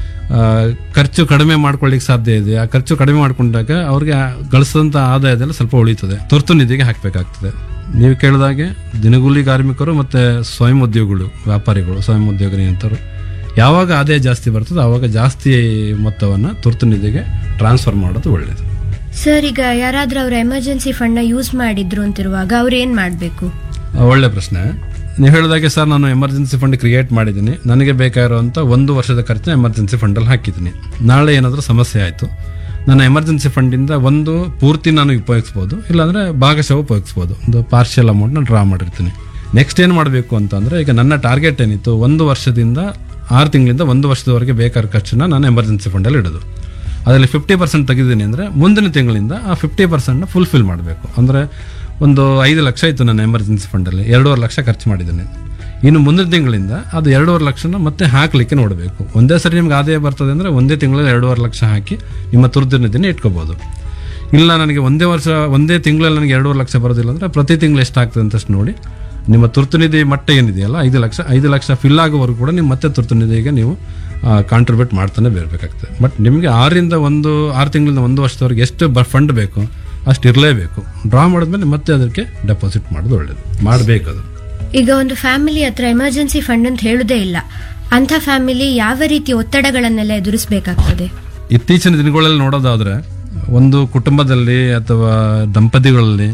ಖರ್ಚು ಕಡಿಮೆ ಮಾಡ್ಕೊಳ್ಳಿಕ್ಕೆ ಸಾಧ್ಯ ಇದೆ, ಆ ಖರ್ಚು ಕಡಿಮೆ ಮಾಡ್ಕೊಂಡಾಗ ಅವ್ರಿಗೆ ಗಳಿಸಿದಂಥ ಆದಾಯದಲ್ಲಿ ಸ್ವಲ್ಪ ಉಳಿತದೆ, ತುರ್ತು ನಿಧಿಗೆ ಹಾಕಬೇಕಾಗ್ತದೆ. ನೀವು ಕೇಳಿದಾಗೆ ದಿನಗೂಲಿ ಕಾರ್ಮಿಕರು ಮತ್ತೆ ಸ್ವಯಂ ಉದ್ಯೋಗಿಗಳು, ವ್ಯಾಪಾರಿಗಳು, ಸ್ವಯಂ ಉದ್ಯೋಗಿ ಅಂತವರು ಯಾವಾಗ ಆದಾಯ ಜಾಸ್ತಿ ಬರ್ತದೆ ಆವಾಗ ಜಾಸ್ತಿ ಮೊತ್ತವನ್ನು ತುರ್ತು ನಿಧಿಗೆ ಟ್ರಾನ್ಸ್ಫರ್ ಮಾಡೋದು ಒಳ್ಳೆಯದು. ಸರ್, ಈಗ ಯಾರಾದ್ರೂ ಅವ್ರ ಎಮರ್ಜೆನ್ಸಿ ಫಂಡ್ ನ ಯೂಸ್ ಮಾಡಿದ್ರು ಅಂತಿರುವಾಗ ಅವ್ರು ಏನ್ ಮಾಡ್ಬೇಕು? ಒಳ್ಳೆ ಪ್ರಶ್ನೆ. ನೀವು ಹೇಳಿದಾಗೆ ಸರ್, ನಾನು ಎಮರ್ಜೆನ್ಸಿ ಫಂಡ್ ಕ್ರಿಯೇಟ್ ಮಾಡಿದ್ದೀನಿ, ನನಗೆ ಬೇಕಾಗಿರುವಂಥ ಒಂದು ವರ್ಷದ ಖರ್ಚು ಎಮರ್ಜೆನ್ಸಿ ಫಂಡಲ್ಲಿ ಹಾಕಿದ್ದೀನಿ. ನಾಳೆ ಏನಾದರೂ ಸಮಸ್ಯೆ ಆಯಿತು, ನನ್ನ ಎಮರ್ಜೆನ್ಸಿ ಫಂಡಿಂದ ಒಂದು ಪೂರ್ತಿ ನಾನು ಉಪಯೋಗಿಸ್ಬೋದು, ಇಲ್ಲಾಂದರೆ ಭಾಗಶಃ ಉಪಯೋಗಿಸ್ಬೋದು. ಒಂದು ಪಾರ್ಷಿಯಲ್ ಅಮೌಂಟ್ನ ಡ್ರಾ ಮಾಡಿರ್ತೀನಿ. ನೆಕ್ಸ್ಟ್ ಏನು ಮಾಡಬೇಕು ಅಂತಂದರೆ, ಈಗ ನನ್ನ ಟಾರ್ಗೆಟ್ ಏನಿತ್ತು, ಒಂದು ವರ್ಷದಿಂದ ಆರು ತಿಂಗಳಿಂದ ಒಂದು ವರ್ಷದವರೆಗೆ ಬೇಕಾದ ಖರ್ಚನ್ನ ನಾನು ಎಮರ್ಜೆನ್ಸಿ ಫಂಡಲ್ಲಿ ಇಡೋದು. ಅದರಲ್ಲಿ ಫಿಫ್ಟಿ ಪರ್ಸೆಂಟ್ ತೆಗೆದಿದ್ದೀನಿ ಅಂದರೆ ಮುಂದಿನ ತಿಂಗಳಿಂದ ಆ ಫಿಫ್ಟಿ ಪರ್ಸೆಂಟ್ನ ಫುಲ್ಫಿಲ್ ಮಾಡಬೇಕು. ಅಂದರೆ ಒಂದು ಐದು ಲಕ್ಷ ಇತ್ತು ನನ್ನ ಎಮರ್ಜೆನ್ಸಿ ಫಂಡಲ್ಲಿ, ಎರಡೂವರೆ ಲಕ್ಷ ಖರ್ಚು ಮಾಡಿದ್ದೀನಿ. ಇನ್ನು ಮುಂದಿನ ತಿಂಗಳಿಂದ ಅದು ಎರಡೂವರೆ ಲಕ್ಷನ ಮತ್ತೆ ಹಾಕಲಿಕ್ಕೆ ನೋಡಬೇಕು. ಒಂದೇ ಸರಿ ನಿಮ್ಗೆ ಆದಾಯ ಬರ್ತದೆ ಅಂದರೆ ಒಂದೇ ತಿಂಗಳಲ್ಲಿ ಎರಡೂವರೆ ಲಕ್ಷ ಹಾಕಿ ನಿಮ್ಮ ತುರ್ತು ನಿಧಿನ ಇಟ್ಕೋಬೋದು. ಇಲ್ಲ ನನಗೆ ಒಂದೇ ವರ್ಷ ಒಂದೇ ತಿಂಗಳಲ್ಲಿ ನನಗೆ ಎರಡೂವರೆ ಲಕ್ಷ ಬರೋದಿಲ್ಲ ಅಂದರೆ ಪ್ರತಿ ತಿಂಗಳು ಎಷ್ಟಾಗ್ತದೆ ಅಂತಷ್ಟು ನೋಡಿ ನಿಮ್ಮ ತುರ್ತು ನಿಧಿ ಮಟ್ಟ ಏನಿದೆಯಲ್ಲ ಐದು ಲಕ್ಷ ಐದು ಲಕ್ಷ ಫಿಲ್ ಆಗೋವರೆಗೂ ಕೂಡ ನೀವು ಮತ್ತೆ ತುರ್ತು ನಿಧಿಗೆ ನೀವು ಕಾಂಟ್ರಿಬ್ಯೂಟ್ ಮಾಡ್ತಾನೆ ಬರಬೇಕಾಗ್ತದೆ. ಬಟ್ ನಿಮಗೆ ಆರರಿಂದ ಒಂದು ಆರು ತಿಂಗಳಿಂದ ಒಂದು ವರ್ಷದವರೆಗೆ ಎಷ್ಟು ಬ ಫಂಡ್ ಬೇಕು ಅಷ್ಟು ಇರಲೇಬೇಕು. ಡ್ರಾ ಮಾಡಿದ್ಮೇಲೆ ಮತ್ತೆ ಅದಕ್ಕೆ ಡೆಪಾಸಿಟ್ ಮಾಡೋದು ಒಳ್ಳೇದು, ಮಾಡಬೇಕು ಅದು. ಈಗ ಒಂದು ಫ್ಯಾಮಿಲಿ ಹತ್ರ ಎಮರ್ಜೆನ್ಸಿ ಫಂಡ್ ಅಂತ ಹೇಳುದೇ ಇಲ್ಲ, ಅಂಥ ಫ್ಯಾಮಿಲಿ ಯಾವ ರೀತಿ ಒತ್ತಡಗಳನ್ನೆಲ್ಲ ಎದುರಿಸಬೇಕಾಗ್ತದೆ? ಇತ್ತೀಚಿನ ದಿನಗಳಲ್ಲಿ ನೋಡೋದಾದ್ರೆ ಒಂದು ಕುಟುಂಬದಲ್ಲಿ ಅಥವಾ ದಂಪತಿಗಳಲ್ಲಿ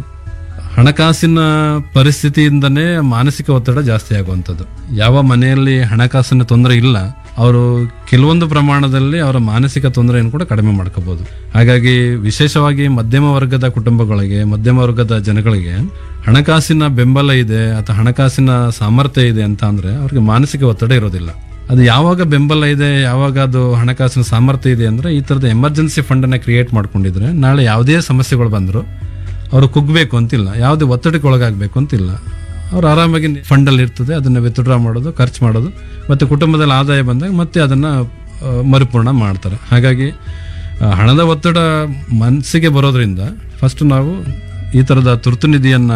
ಹಣಕಾಸಿನ ಪರಿಸ್ಥಿತಿಯಿಂದನೇ ಮಾನಸಿಕ ಒತ್ತಡ ಜಾಸ್ತಿ ಆಗುವಂಥದ್ದು. ಯಾವ ಮನೆಯಲ್ಲಿ ಹಣಕಾಸಿನ ತೊಂದರೆ ಇಲ್ಲ ಅವರು ಕೆಲವೊಂದು ಪ್ರಮಾಣದಲ್ಲಿ ಅವರ ಮಾನಸಿಕ ತೊಂದರೆಯನ್ನು ಕೂಡ ಕಡಿಮೆ ಮಾಡ್ಕೋಬಹುದು. ಹಾಗಾಗಿ ವಿಶೇಷವಾಗಿ ಮಧ್ಯಮ ವರ್ಗದ ಕುಟುಂಬಗಳಿಗೆ, ಮಧ್ಯಮ ವರ್ಗದ ಜನಗಳಿಗೆ ಹಣಕಾಸಿನ ಬೆಂಬಲ ಇದೆ ಅಥವಾ ಹಣಕಾಸಿನ ಸಾಮರ್ಥ್ಯ ಇದೆ ಅಂತ ಅಂದ್ರೆ ಅವ್ರಿಗೆ ಮಾನಸಿಕ ಒತ್ತಡ ಇರೋದಿಲ್ಲ. ಅದು ಯಾವಾಗ ಬೆಂಬಲ ಇದೆ, ಯಾವಾಗ ಅದು ಹಣಕಾಸಿನ ಸಾಮರ್ಥ್ಯ ಇದೆ ಅಂದ್ರೆ ಈ ತರದ ಎಮರ್ಜೆನ್ಸಿ ಫಂಡ್ ಅನ್ನ ಕ್ರಿಯೇಟ್ ಮಾಡ್ಕೊಂಡಿದ್ರೆ ನಾಳೆ ಯಾವುದೇ ಸಮಸ್ಯೆಗಳು ಬಂದ್ರು ಅವರು ಕುಗ್ಬೇಕು ಅಂತಿಲ್ಲ, ಯಾವುದೇ ಒತ್ತಡಕ್ಕೆ ಒಳಗಾಗಬೇಕು ಅಂತಿಲ್ಲ. ಅವ್ರು ಆರಾಮಾಗಿ ಫಂಡಲ್ಲಿ ಇರ್ತದೆ, ಅದನ್ನು ವಿತ್ಡ್ರಾ ಮಾಡೋದು, ಖರ್ಚು ಮಾಡೋದು, ಮತ್ತು ಕುಟುಂಬದಲ್ಲಿ ಆದಾಯ ಬಂದಾಗ ಮತ್ತೆ ಅದನ್ನು ಮರುಪೂರ್ಣ ಮಾಡ್ತಾರೆ. ಹಾಗಾಗಿ ಹಣದ ಒತ್ತಡ ಮನಸ್ಸಿಗೆ ಬರೋದ್ರಿಂದ ಫಸ್ಟ್ ನಾವು ಈ ಥರದ ತುರ್ತು ನಿಧಿಯನ್ನು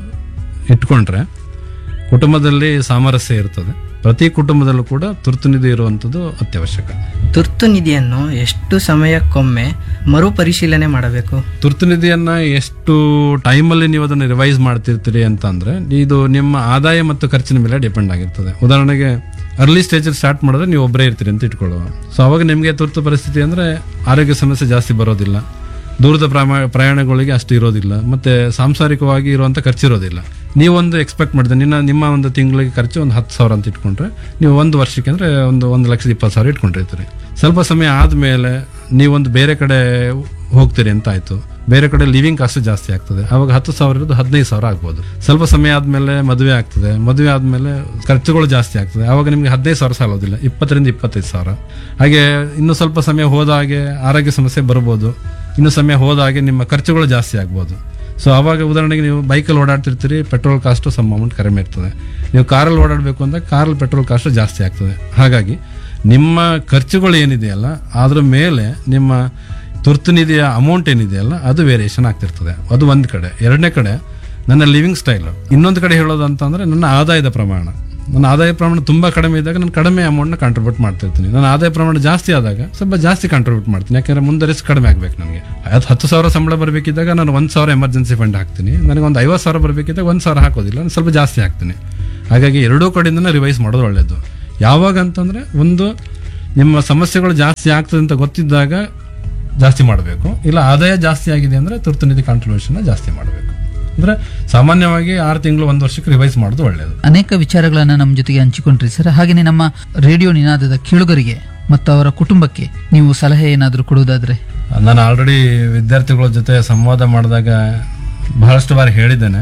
ಇಟ್ಕೊಂಡ್ರೆ ಕುಟುಂಬದಲ್ಲಿ ಸಾಮರಸ್ಯ ಇರ್ತದೆ. ಪ್ರತಿ ಕುಟುಂಬದಲ್ಲೂ ಕೂಡ ತುರ್ತು ನಿಧಿ ಇರುವಂಥದ್ದು ಅತ್ಯವಶ್ಯಕ. ತುರ್ತು ನಿಧಿಯನ್ನು ಎಷ್ಟು ಸಮಯಕ್ಕೊಮ್ಮೆ ಮರುಪರಿಶೀಲನೆ ಮಾಡಬೇಕು? ತುರ್ತು ನಿಧಿಯನ್ನ ಎಷ್ಟು ಟೈಮಲ್ಲಿ ನೀವು ಅದನ್ನು ರಿವೈಸ್ ಮಾಡ್ತಿರ್ತೀರಿ ಅಂತ ಅಂದ್ರೆ ಇದು ನಿಮ್ಮ ಆದಾಯ ಮತ್ತು ಖರ್ಚಿನ ಮೇಲೆ ಡಿಪೆಂಡ್ ಆಗಿರ್ತದೆ. ಉದಾಹರಣೆಗೆ ಅರ್ಲಿ ಸ್ಟೇಜಲ್ಲಿ ಸ್ಟಾರ್ಟ್ ಮಾಡಿದ್ರೆ ನೀವು ಒಬ್ಬರೇ ಇರ್ತೀರಿ ಅಂತ ಇಟ್ಕೊಳ್ಳುವ. ಸೊ ಅವಾಗ ನಿಮಗೆ ತುರ್ತು ಪರಿಸ್ಥಿತಿ ಅಂದ್ರೆ ಆರೋಗ್ಯ ಸಮಸ್ಯೆ ಜಾಸ್ತಿ ಬರೋದಿಲ್ಲ, ದೂರದ ಪ್ರಯಾಣಗಳಿಗೆ ಅಷ್ಟು ಇರೋದಿಲ್ಲ, ಮತ್ತೆ ಸಾಂಸಾರಿಕವಾಗಿ ಇರುವಂಥ ಖರ್ಚು ಇರೋದಿಲ್ಲ. ನೀವೊಂದು ಎಕ್ಸ್ಪೆಕ್ಟ್ ಮಾಡಿದ್ರೆ ನಿನ್ನ ನಿಮ್ಮ ಒಂದು ತಿಂಗಳಿಗೆ ಖರ್ಚು ಒಂದು ಹತ್ತು ಸಾವಿರ ಅಂತ ಇಟ್ಕೊಂಡ್ರೆ ನೀವು ಒಂದು ವರ್ಷಕ್ಕೆ ಅಂದರೆ ಒಂದು ಒಂದು ಲಕ್ಷದ ಇಪ್ಪತ್ತು ಸಾವಿರ ಇಟ್ಕೊಂಡಿರ್ತೀರಿ. ಸ್ವಲ್ಪ ಸಮಯ ಆದಮೇಲೆ ನೀವೊಂದು ಬೇರೆ ಕಡೆ ಹೋಗ್ತೀರಿ ಅಂತ ಆಯಿತು, ಬೇರೆ ಕಡೆ ಲಿವಿಂಗ್ ಕಾಸ್ಟ್ ಜಾಸ್ತಿ ಆಗ್ತದೆ, ಅವಾಗ ಹತ್ತು ಸಾವಿರ ಇರೋದು ಹದಿನೈದು ಸಾವಿರ ಆಗ್ಬೋದು. ಸ್ವಲ್ಪ ಸಮಯ ಆದಮೇಲೆ ಮದುವೆ ಆಗ್ತದೆ, ಮದುವೆ ಆದಮೇಲೆ ಖರ್ಚುಗಳು ಜಾಸ್ತಿ ಆಗ್ತದೆ, ಆವಾಗ ನಿಮಗೆ ಹದಿನೈದು ಸಾವಿರ ಸಾಲೋದಿಲ್ಲ, ಇಪ್ಪತ್ತರಿಂದ ಇಪ್ಪತ್ತೈದು ಸಾವಿರ. ಹಾಗೆ ಇನ್ನು ಸ್ವಲ್ಪ ಸಮಯ ಹೋದ ಹಾಗೆ ಆರೋಗ್ಯ ಸಮಸ್ಯೆ ಬರ್ಬೋದು, ಇನ್ನು ಸಮಯ ಹೋದ ಹಾಗೆ ನಿಮ್ಮ ಖರ್ಚುಗಳು ಜಾಸ್ತಿ ಆಗ್ಬೋದು. ಸೊ ಆವಾಗ ಉದಾಹರಣೆಗೆ ನೀವು ಬೈಕಲ್ಲಿ ಓಡಾಡ್ತಿರ್ತೀರಿ, ಪೆಟ್ರೋಲ್ ಕಾಸ್ಟು ಸಮ್ ಅಮೌಂಟ್ ಕಡಿಮೆ ಇರ್ತದೆ. ನೀವು ಕಾರಲ್ಲಿ ಓಡಾಡಬೇಕು ಅಂದರೆ ಕಾರಲ್ಲಿ ಪೆಟ್ರೋಲ್ ಕಾಸ್ಟು ಜಾಸ್ತಿ ಆಗ್ತದೆ. ಹಾಗಾಗಿ ನಿಮ್ಮ ಖರ್ಚುಗಳು ಏನಿದೆಯಲ್ಲ ಅದ್ರ ಮೇಲೆ ನಿಮ್ಮ ತುರ್ತು ನಿಧಿಯ ಅಮೌಂಟ್ ಏನಿದೆಯಲ್ಲ ಅದು ವೇರಿಯೇಷನ್ ಆಗ್ತಿರ್ತದೆ. ಅದು ಒಂದು ಕಡೆ. ಎರಡನೇ ಕಡೆ ನನ್ನ ಲಿವಿಂಗ್ ಸ್ಟೈಲ್. ಇನ್ನೊಂದು ಕಡೆ ಹೇಳೋದು ಅಂತಂದರೆ ನನ್ನ ಆದಾಯದ ಪ್ರಮಾಣ. ನನ್ನ ಆದಾಯ ಪ್ರಮಾಣ ತುಂಬಾ ಕಡಿಮೆ ಇದ್ದಾಗ ನಾನು ಕಡಿಮೆ ಅಮೌಂಟ್ನ ಕಾಂಟ್ರಿಬ್ಯೂಟ್ ಮಾಡ್ತಾ ಇರ್ತೀನಿ. ನನ್ನ ಆದಾಯ ಪ್ರಮಾಣ ಜಾಸ್ತಿ ಆದಾಗ ಸ್ವಲ್ಪ ಜಾಸ್ತಿ ಕಾಂಟ್ರಿಬ್ಯೂಟ್ ಮಾಡ್ತೀನಿ, ಯಾಕಂದ್ರೆ ಮುಂದೆ ರಿಸ್ಕ್ ಕಡಿಮೆ ಆಗ್ಬೇಕು. ನನಗೆ ಅದು ಹತ್ತು ಸಾವಿರ ಸಂಬಳ ಬರಬೇಕಿದ್ದಾಗ ನಾನು ಒಂದು ಸಾವಿರ ಎಮರ್ಜೆನ್ಸಿ ಫಂಡ್ ಹಾಕ್ತೀನಿ, ನನಗೆ ಒಂದು ಐವತ್ತು ಸಾವಿರ ಬರಬೇಕಿದ್ದಾಗ ಒಂದು ಸಾವಿರ ಹಾಕೋದಿಲ್ಲ, ನಾನು ಸ್ವಲ್ಪ ಜಾಸ್ತಿ ಹಾಕ್ತೀನಿ. ಹಾಗಾಗಿ ಎರಡೂ ಕಡೆಯಿಂದ ರಿವೈಸ್ ಮಾಡೋದು ಒಳ್ಳೆಯದು. ಯಾವಾಗ ಅಂತಂದ್ರೆ ಒಂದು ನಿಮ್ಮ ಸಮಸ್ಯೆಗಳು ಜಾಸ್ತಿ ಆಗ್ತದೆ ಅಂತ ಗೊತ್ತಿದ್ದಾಗ ಜಾಸ್ತಿ ಮಾಡಬೇಕು, ಇಲ್ಲ ಆದಾಯ ಜಾಸ್ತಿ ಆಗಿದೆ ಅಂದ್ರೆ ತುರ್ತು ನಿಧಿ ಕಾಂಟ್ರಿಬ್ಯೂಷನ್ ಜಾಸ್ತಿ ಮಾಡಬೇಕು. ಅಂದ್ರೆ ಸಾಮಾನ್ಯವಾಗಿ ಆರು ತಿಂಗಳು ಒಂದು ವರ್ಷಕ್ಕೆ ರಿವೈಸ್ ಮಾಡೋದು ಒಳ್ಳೆಯದು. ಅನೇಕ ವಿಚಾರಗಳನ್ನ ನಮ್ಮ ಜೊತೆಗೆ ಹಂಚಿಕೊಂಡ್ರಿ ಸರ್. ಹಾಗೆಯೇ ನಮ್ಮ ರೇಡಿಯೋ ನಿನಾದದ ಕೇಳುಗರಿಗೆ ಮತ್ತು ಅವರ ಕುಟುಂಬಕ್ಕೆ ನೀವು ಸಲಹೆ ಏನಾದರೂ ಕೊಡುವುದಾದ್ರೆ? ನಾನು ಆಲ್ರೆಡಿ ವಿದ್ಯಾರ್ಥಿಗಳ ಜೊತೆ ಸಂವಾದ ಮಾಡಿದಾಗ ಬಹಳಷ್ಟು ಬಾರಿ ಹೇಳಿದ್ದೇನೆ,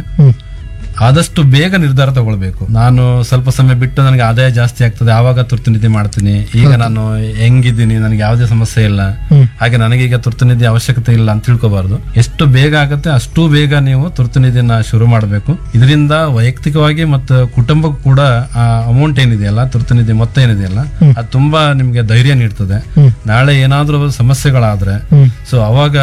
ಆದಷ್ಟು ಬೇಗ ನಿರ್ಧಾರ ತಗೊಳ್ಬೇಕು. ನಾನು ಸ್ವಲ್ಪ ಸಮಯ ಬಿಟ್ಟು ನನಗೆ ಆದಾಯ ಜಾಸ್ತಿ ಆಗ್ತದೆ ಆವಾಗ ತುರ್ತು ನಿಧಿ ಮಾಡ್ತೀನಿ, ಈಗ ನಾನು ಹೆಂಗಿದ್ದೀನಿ ನನಗೆ ಯಾವುದೇ ಸಮಸ್ಯೆ ಇಲ್ಲ, ಹಾಗೆ ನನಗೀಗ ತುರ್ತು ನಿಧಿ ಅವಶ್ಯಕತೆ ಇಲ್ಲ ಅಂತ ತಿಳ್ಕೊಬಾರ್ದು. ಎಷ್ಟು ಬೇಗ ಆಗುತ್ತೆ ಅಷ್ಟು ಬೇಗ ನೀವು ತುರ್ತು ನಿಧಿನ ಶುರು ಮಾಡಬೇಕು. ಇದರಿಂದ ವೈಯಕ್ತಿಕವಾಗಿ ಮತ್ತು ಕುಟುಂಬಕ್ಕೂ ಕೂಡ ಆ ಅಮೌಂಟ್ ಏನಿದೆಯಲ್ಲ, ತುರ್ತು ನಿಧಿ ಮೊತ್ತ ಏನಿದೆಯಲ್ಲ, ಅದು ತುಂಬಾ ನಿಮ್ಗೆ ಧೈರ್ಯ ನೀಡ್ತದೆ. ನಾಳೆ ಏನಾದ್ರೂ ಸಮಸ್ಯೆಗಳಾದ್ರೆ ಸೊ ಅವಾಗ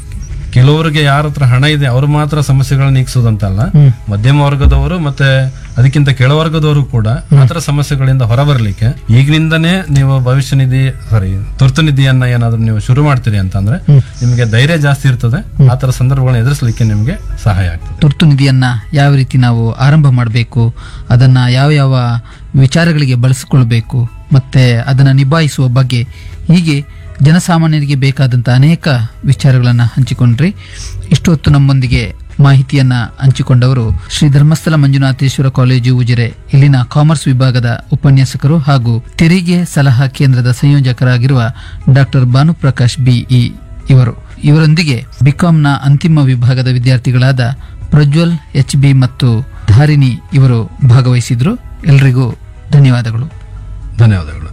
ಕೆಲವರಿಗೆ ಯಾರ ಹತ್ರ ಹಣ ಇದೆ ಅವರು ಮಾತ್ರ ಸಮಸ್ಯೆಗಳನ್ನ ನೀಗಿಸೋದಂತಲ್ಲ, ಮಧ್ಯಮ ವರ್ಗದವರು ಮತ್ತೆ ಅದಕ್ಕಿಂತ ಕೆಳವರ್ಗದವರು ಕೂಡ ಆತರ ಸಮಸ್ಯೆಗಳಿಂದ ಹೊರಬರಲಿಕ್ಕೆ ಈಗಿನಿಂದನೇ ನೀವು ಭವಿಷ್ಯ ನಿಧಿ ಸಾರಿ ತುರ್ತು ನಿಧಿಯನ್ನ ಏನಾದ್ರೂ ನೀವು ಶುರು ಮಾಡ್ತೀರಿ ಅಂತಂದ್ರೆ ನಿಮಗೆ ಧೈರ್ಯ ಜಾಸ್ತಿ ಇರ್ತದೆ, ಆತರ ಸಂದರ್ಭಗಳನ್ನ ಎದುರಿಸಲಿಕ್ಕೆ ನಿಮಗೆ ಸಹಾಯ ಆಗ್ತದೆ. ತುರ್ತು ನಿಧಿಯನ್ನ ಯಾವ ರೀತಿ ನಾವು ಆರಂಭ ಮಾಡಬೇಕು, ಅದನ್ನ ಯಾವ ಯಾವ ವಿಚಾರಗಳಿಗೆ ಬಳಸಿಕೊಳ್ಬೇಕು, ಮತ್ತೆ ಅದನ್ನ ನಿಭಾಯಿಸುವ ಬಗ್ಗೆ, ಹೀಗೆ ಜನಸಾಮಾನ್ಯರಿಗೆ ಬೇಕಾದಂತ ಅನೇಕ ವಿಚಾರಗಳನ್ನ ಹಂಚಿಕೊಂಡ್ರಿ. ಇಷ್ಟೊತ್ತು ನಮ್ಮೊಂದಿಗೆ ಮಾಹಿತಿಯನ್ನ ಹಂಚಿಕೊಂಡವರು ಶ್ರೀ ಧರ್ಮಸ್ಥಳ ಮಂಜುನಾಥೇಶ್ವರ ಕಾಲೇಜು ಉಜಿರೆ ಇಲ್ಲಿನ ಕಾಮರ್ಸ್ ವಿಭಾಗದ ಉಪನ್ಯಾಸಕರು ಹಾಗೂ ತೆರಿಗೆ ಸಲಹಾ ಕೇಂದ್ರದ ಸಂಯೋಜಕರಾಗಿರುವ ಡಾಕ್ಟರ್ ಭಾನುಪ್ರಕಾಶ್ ಬಿಇ ಇವರು. ಇವರೊಂದಿಗೆ ಬಿಕಾಂನ ಅಂತಿಮ ವಿಭಾಗದ ವಿದ್ಯಾರ್ಥಿಗಳಾದ ಪ್ರಜ್ವಲ್ ಎಚ್ ಬಿ ಮತ್ತು ಧಾರಿಣಿ ಇವರು ಭಾಗವಹಿಸಿದ್ರು. ಎಲ್ರಿಗೂ ಧನ್ಯವಾದಗಳು. ಧನ್ಯವಾದಗಳು.